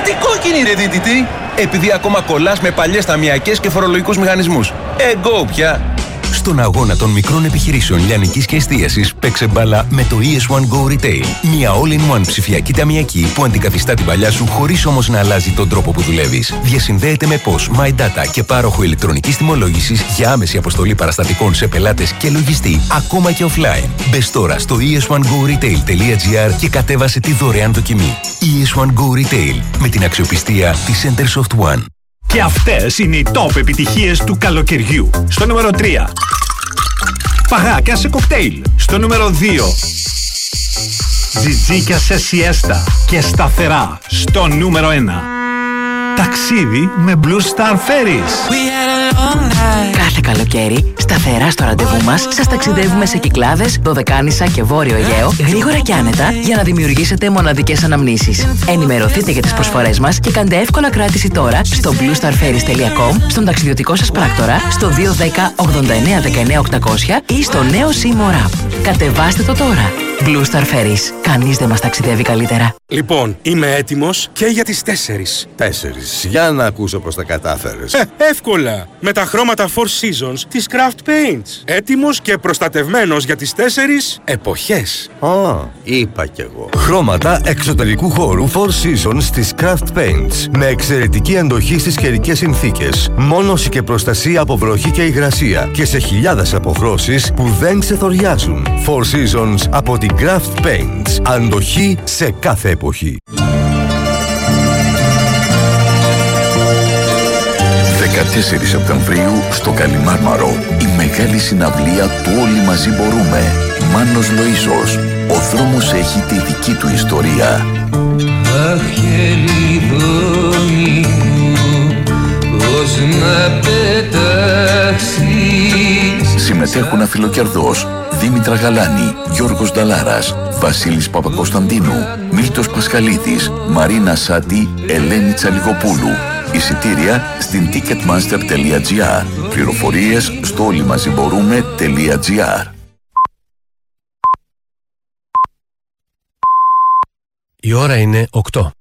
Γιατί κόκκινη ρε δίτητη? Επειδή ακόμα κολλάς με παλιές ταμιακές και φορολογικούς μηχανισμούς. Εγκό πια. Στον αγώνα των μικρών επιχειρήσεων λιανικής και εστίασης παίξε μπάλα με το ι ες one Go Retail. Μια all-in-one ψηφιακή ταμιακή που αντικαθιστά την παλιά σου χωρίς όμως να αλλάζει τον τρόπο που δουλεύεις. Διασυνδέεται με P O S, MyData και πάροχο ηλεκτρονικής τιμολόγησης για άμεση αποστολή παραστατικών σε πελάτες και λογιστή, ακόμα και offline. Μπες τώρα στο ι ες one go retail τελεία gr και κατέβασε τη δωρεάν δοκιμή. ι ες one Go Retail με την αξιοπιστία της Centersoft One. Και αυτές είναι οι top επιτυχίες του καλοκαιριού. Στο νούμερο τρία. Παγάκια σε κοκτέιλ. Στο νούμερο δύο. Τζιτζίκια σε σιέστα και σταθερά. Στο νούμερο ένα. Ταξίδι με Blue Star Ferries. Κάθε καλοκαίρι, σταθερά στο ραντεβού μας, σας ταξιδεύουμε σε Κυκλάδες, Δωδεκάνησα και Βόρειο Αιγαίο, γρήγορα και άνετα, για να δημιουργήσετε μοναδικές αναμνήσεις. Ενημερωθείτε για τις προσφορές μας και κάντε εύκολα κράτηση τώρα στο blue star ferries τελεία com, στον ταξιδιωτικό σας πράκτορα, στο δύο ένα μηδέν ογδόντα εννέα δεκαεννέα οκτακόσια ή στο νέο Seymour App. Κατεβάστε το τώρα. Blue Star Ferries. Κανείς δεν μας ταξιδεύει καλύτερα. Λοιπόν, είμαι έτοιμος και για τις τέσσερις. Τέσσερις. Για να ακούσω πώς τα κατάφερες. Ε, εύκολα. Με τα χρώματα Four Seasons της Craft Paints. Έτοιμος και προστατευμένος για τις τέσσερις εποχές. Α, είπα κι εγώ. Χρώματα εξωτερικού χώρου Four Seasons της Craft Paints. Με εξαιρετική αντοχή στις καιρικές συνθήκες. Μόνωση και προστασία από βροχή και υγρασία. Και σε χιλιάδες αποχρώσεις που δεν ξεθοριάζουν. Four Seasons από την Craft Paints. Αντοχή σε κάθε εποχή. δεκατέσσερις Σεπτεμβρίου στο Καλιμάρμαρο. Η μεγάλη συναυλία του Όλοι Μαζί Μπορούμε. Μάνος Λοΐζος. Ο δρόμος έχει τη δική του ιστορία. Αχ, χελιδόνι μου, πώς να πετάξεις. Συμμετέχουν Αφιλοκερδός, Δήμητρα Γαλάνη, Γιώργος Νταλάρας, Βασίλης Παπακοσταντίνου, Μίλτος Πασχαλίδης, Μαρίνα Σάτι, Ελένη Τσαλιγοπούλου. Εισιτήρια στην ticketmaster τελεία gr. Πληροφορίες στο όλοιμαζιμπορούμε τελεία gr. Η ώρα είναι οκτώ.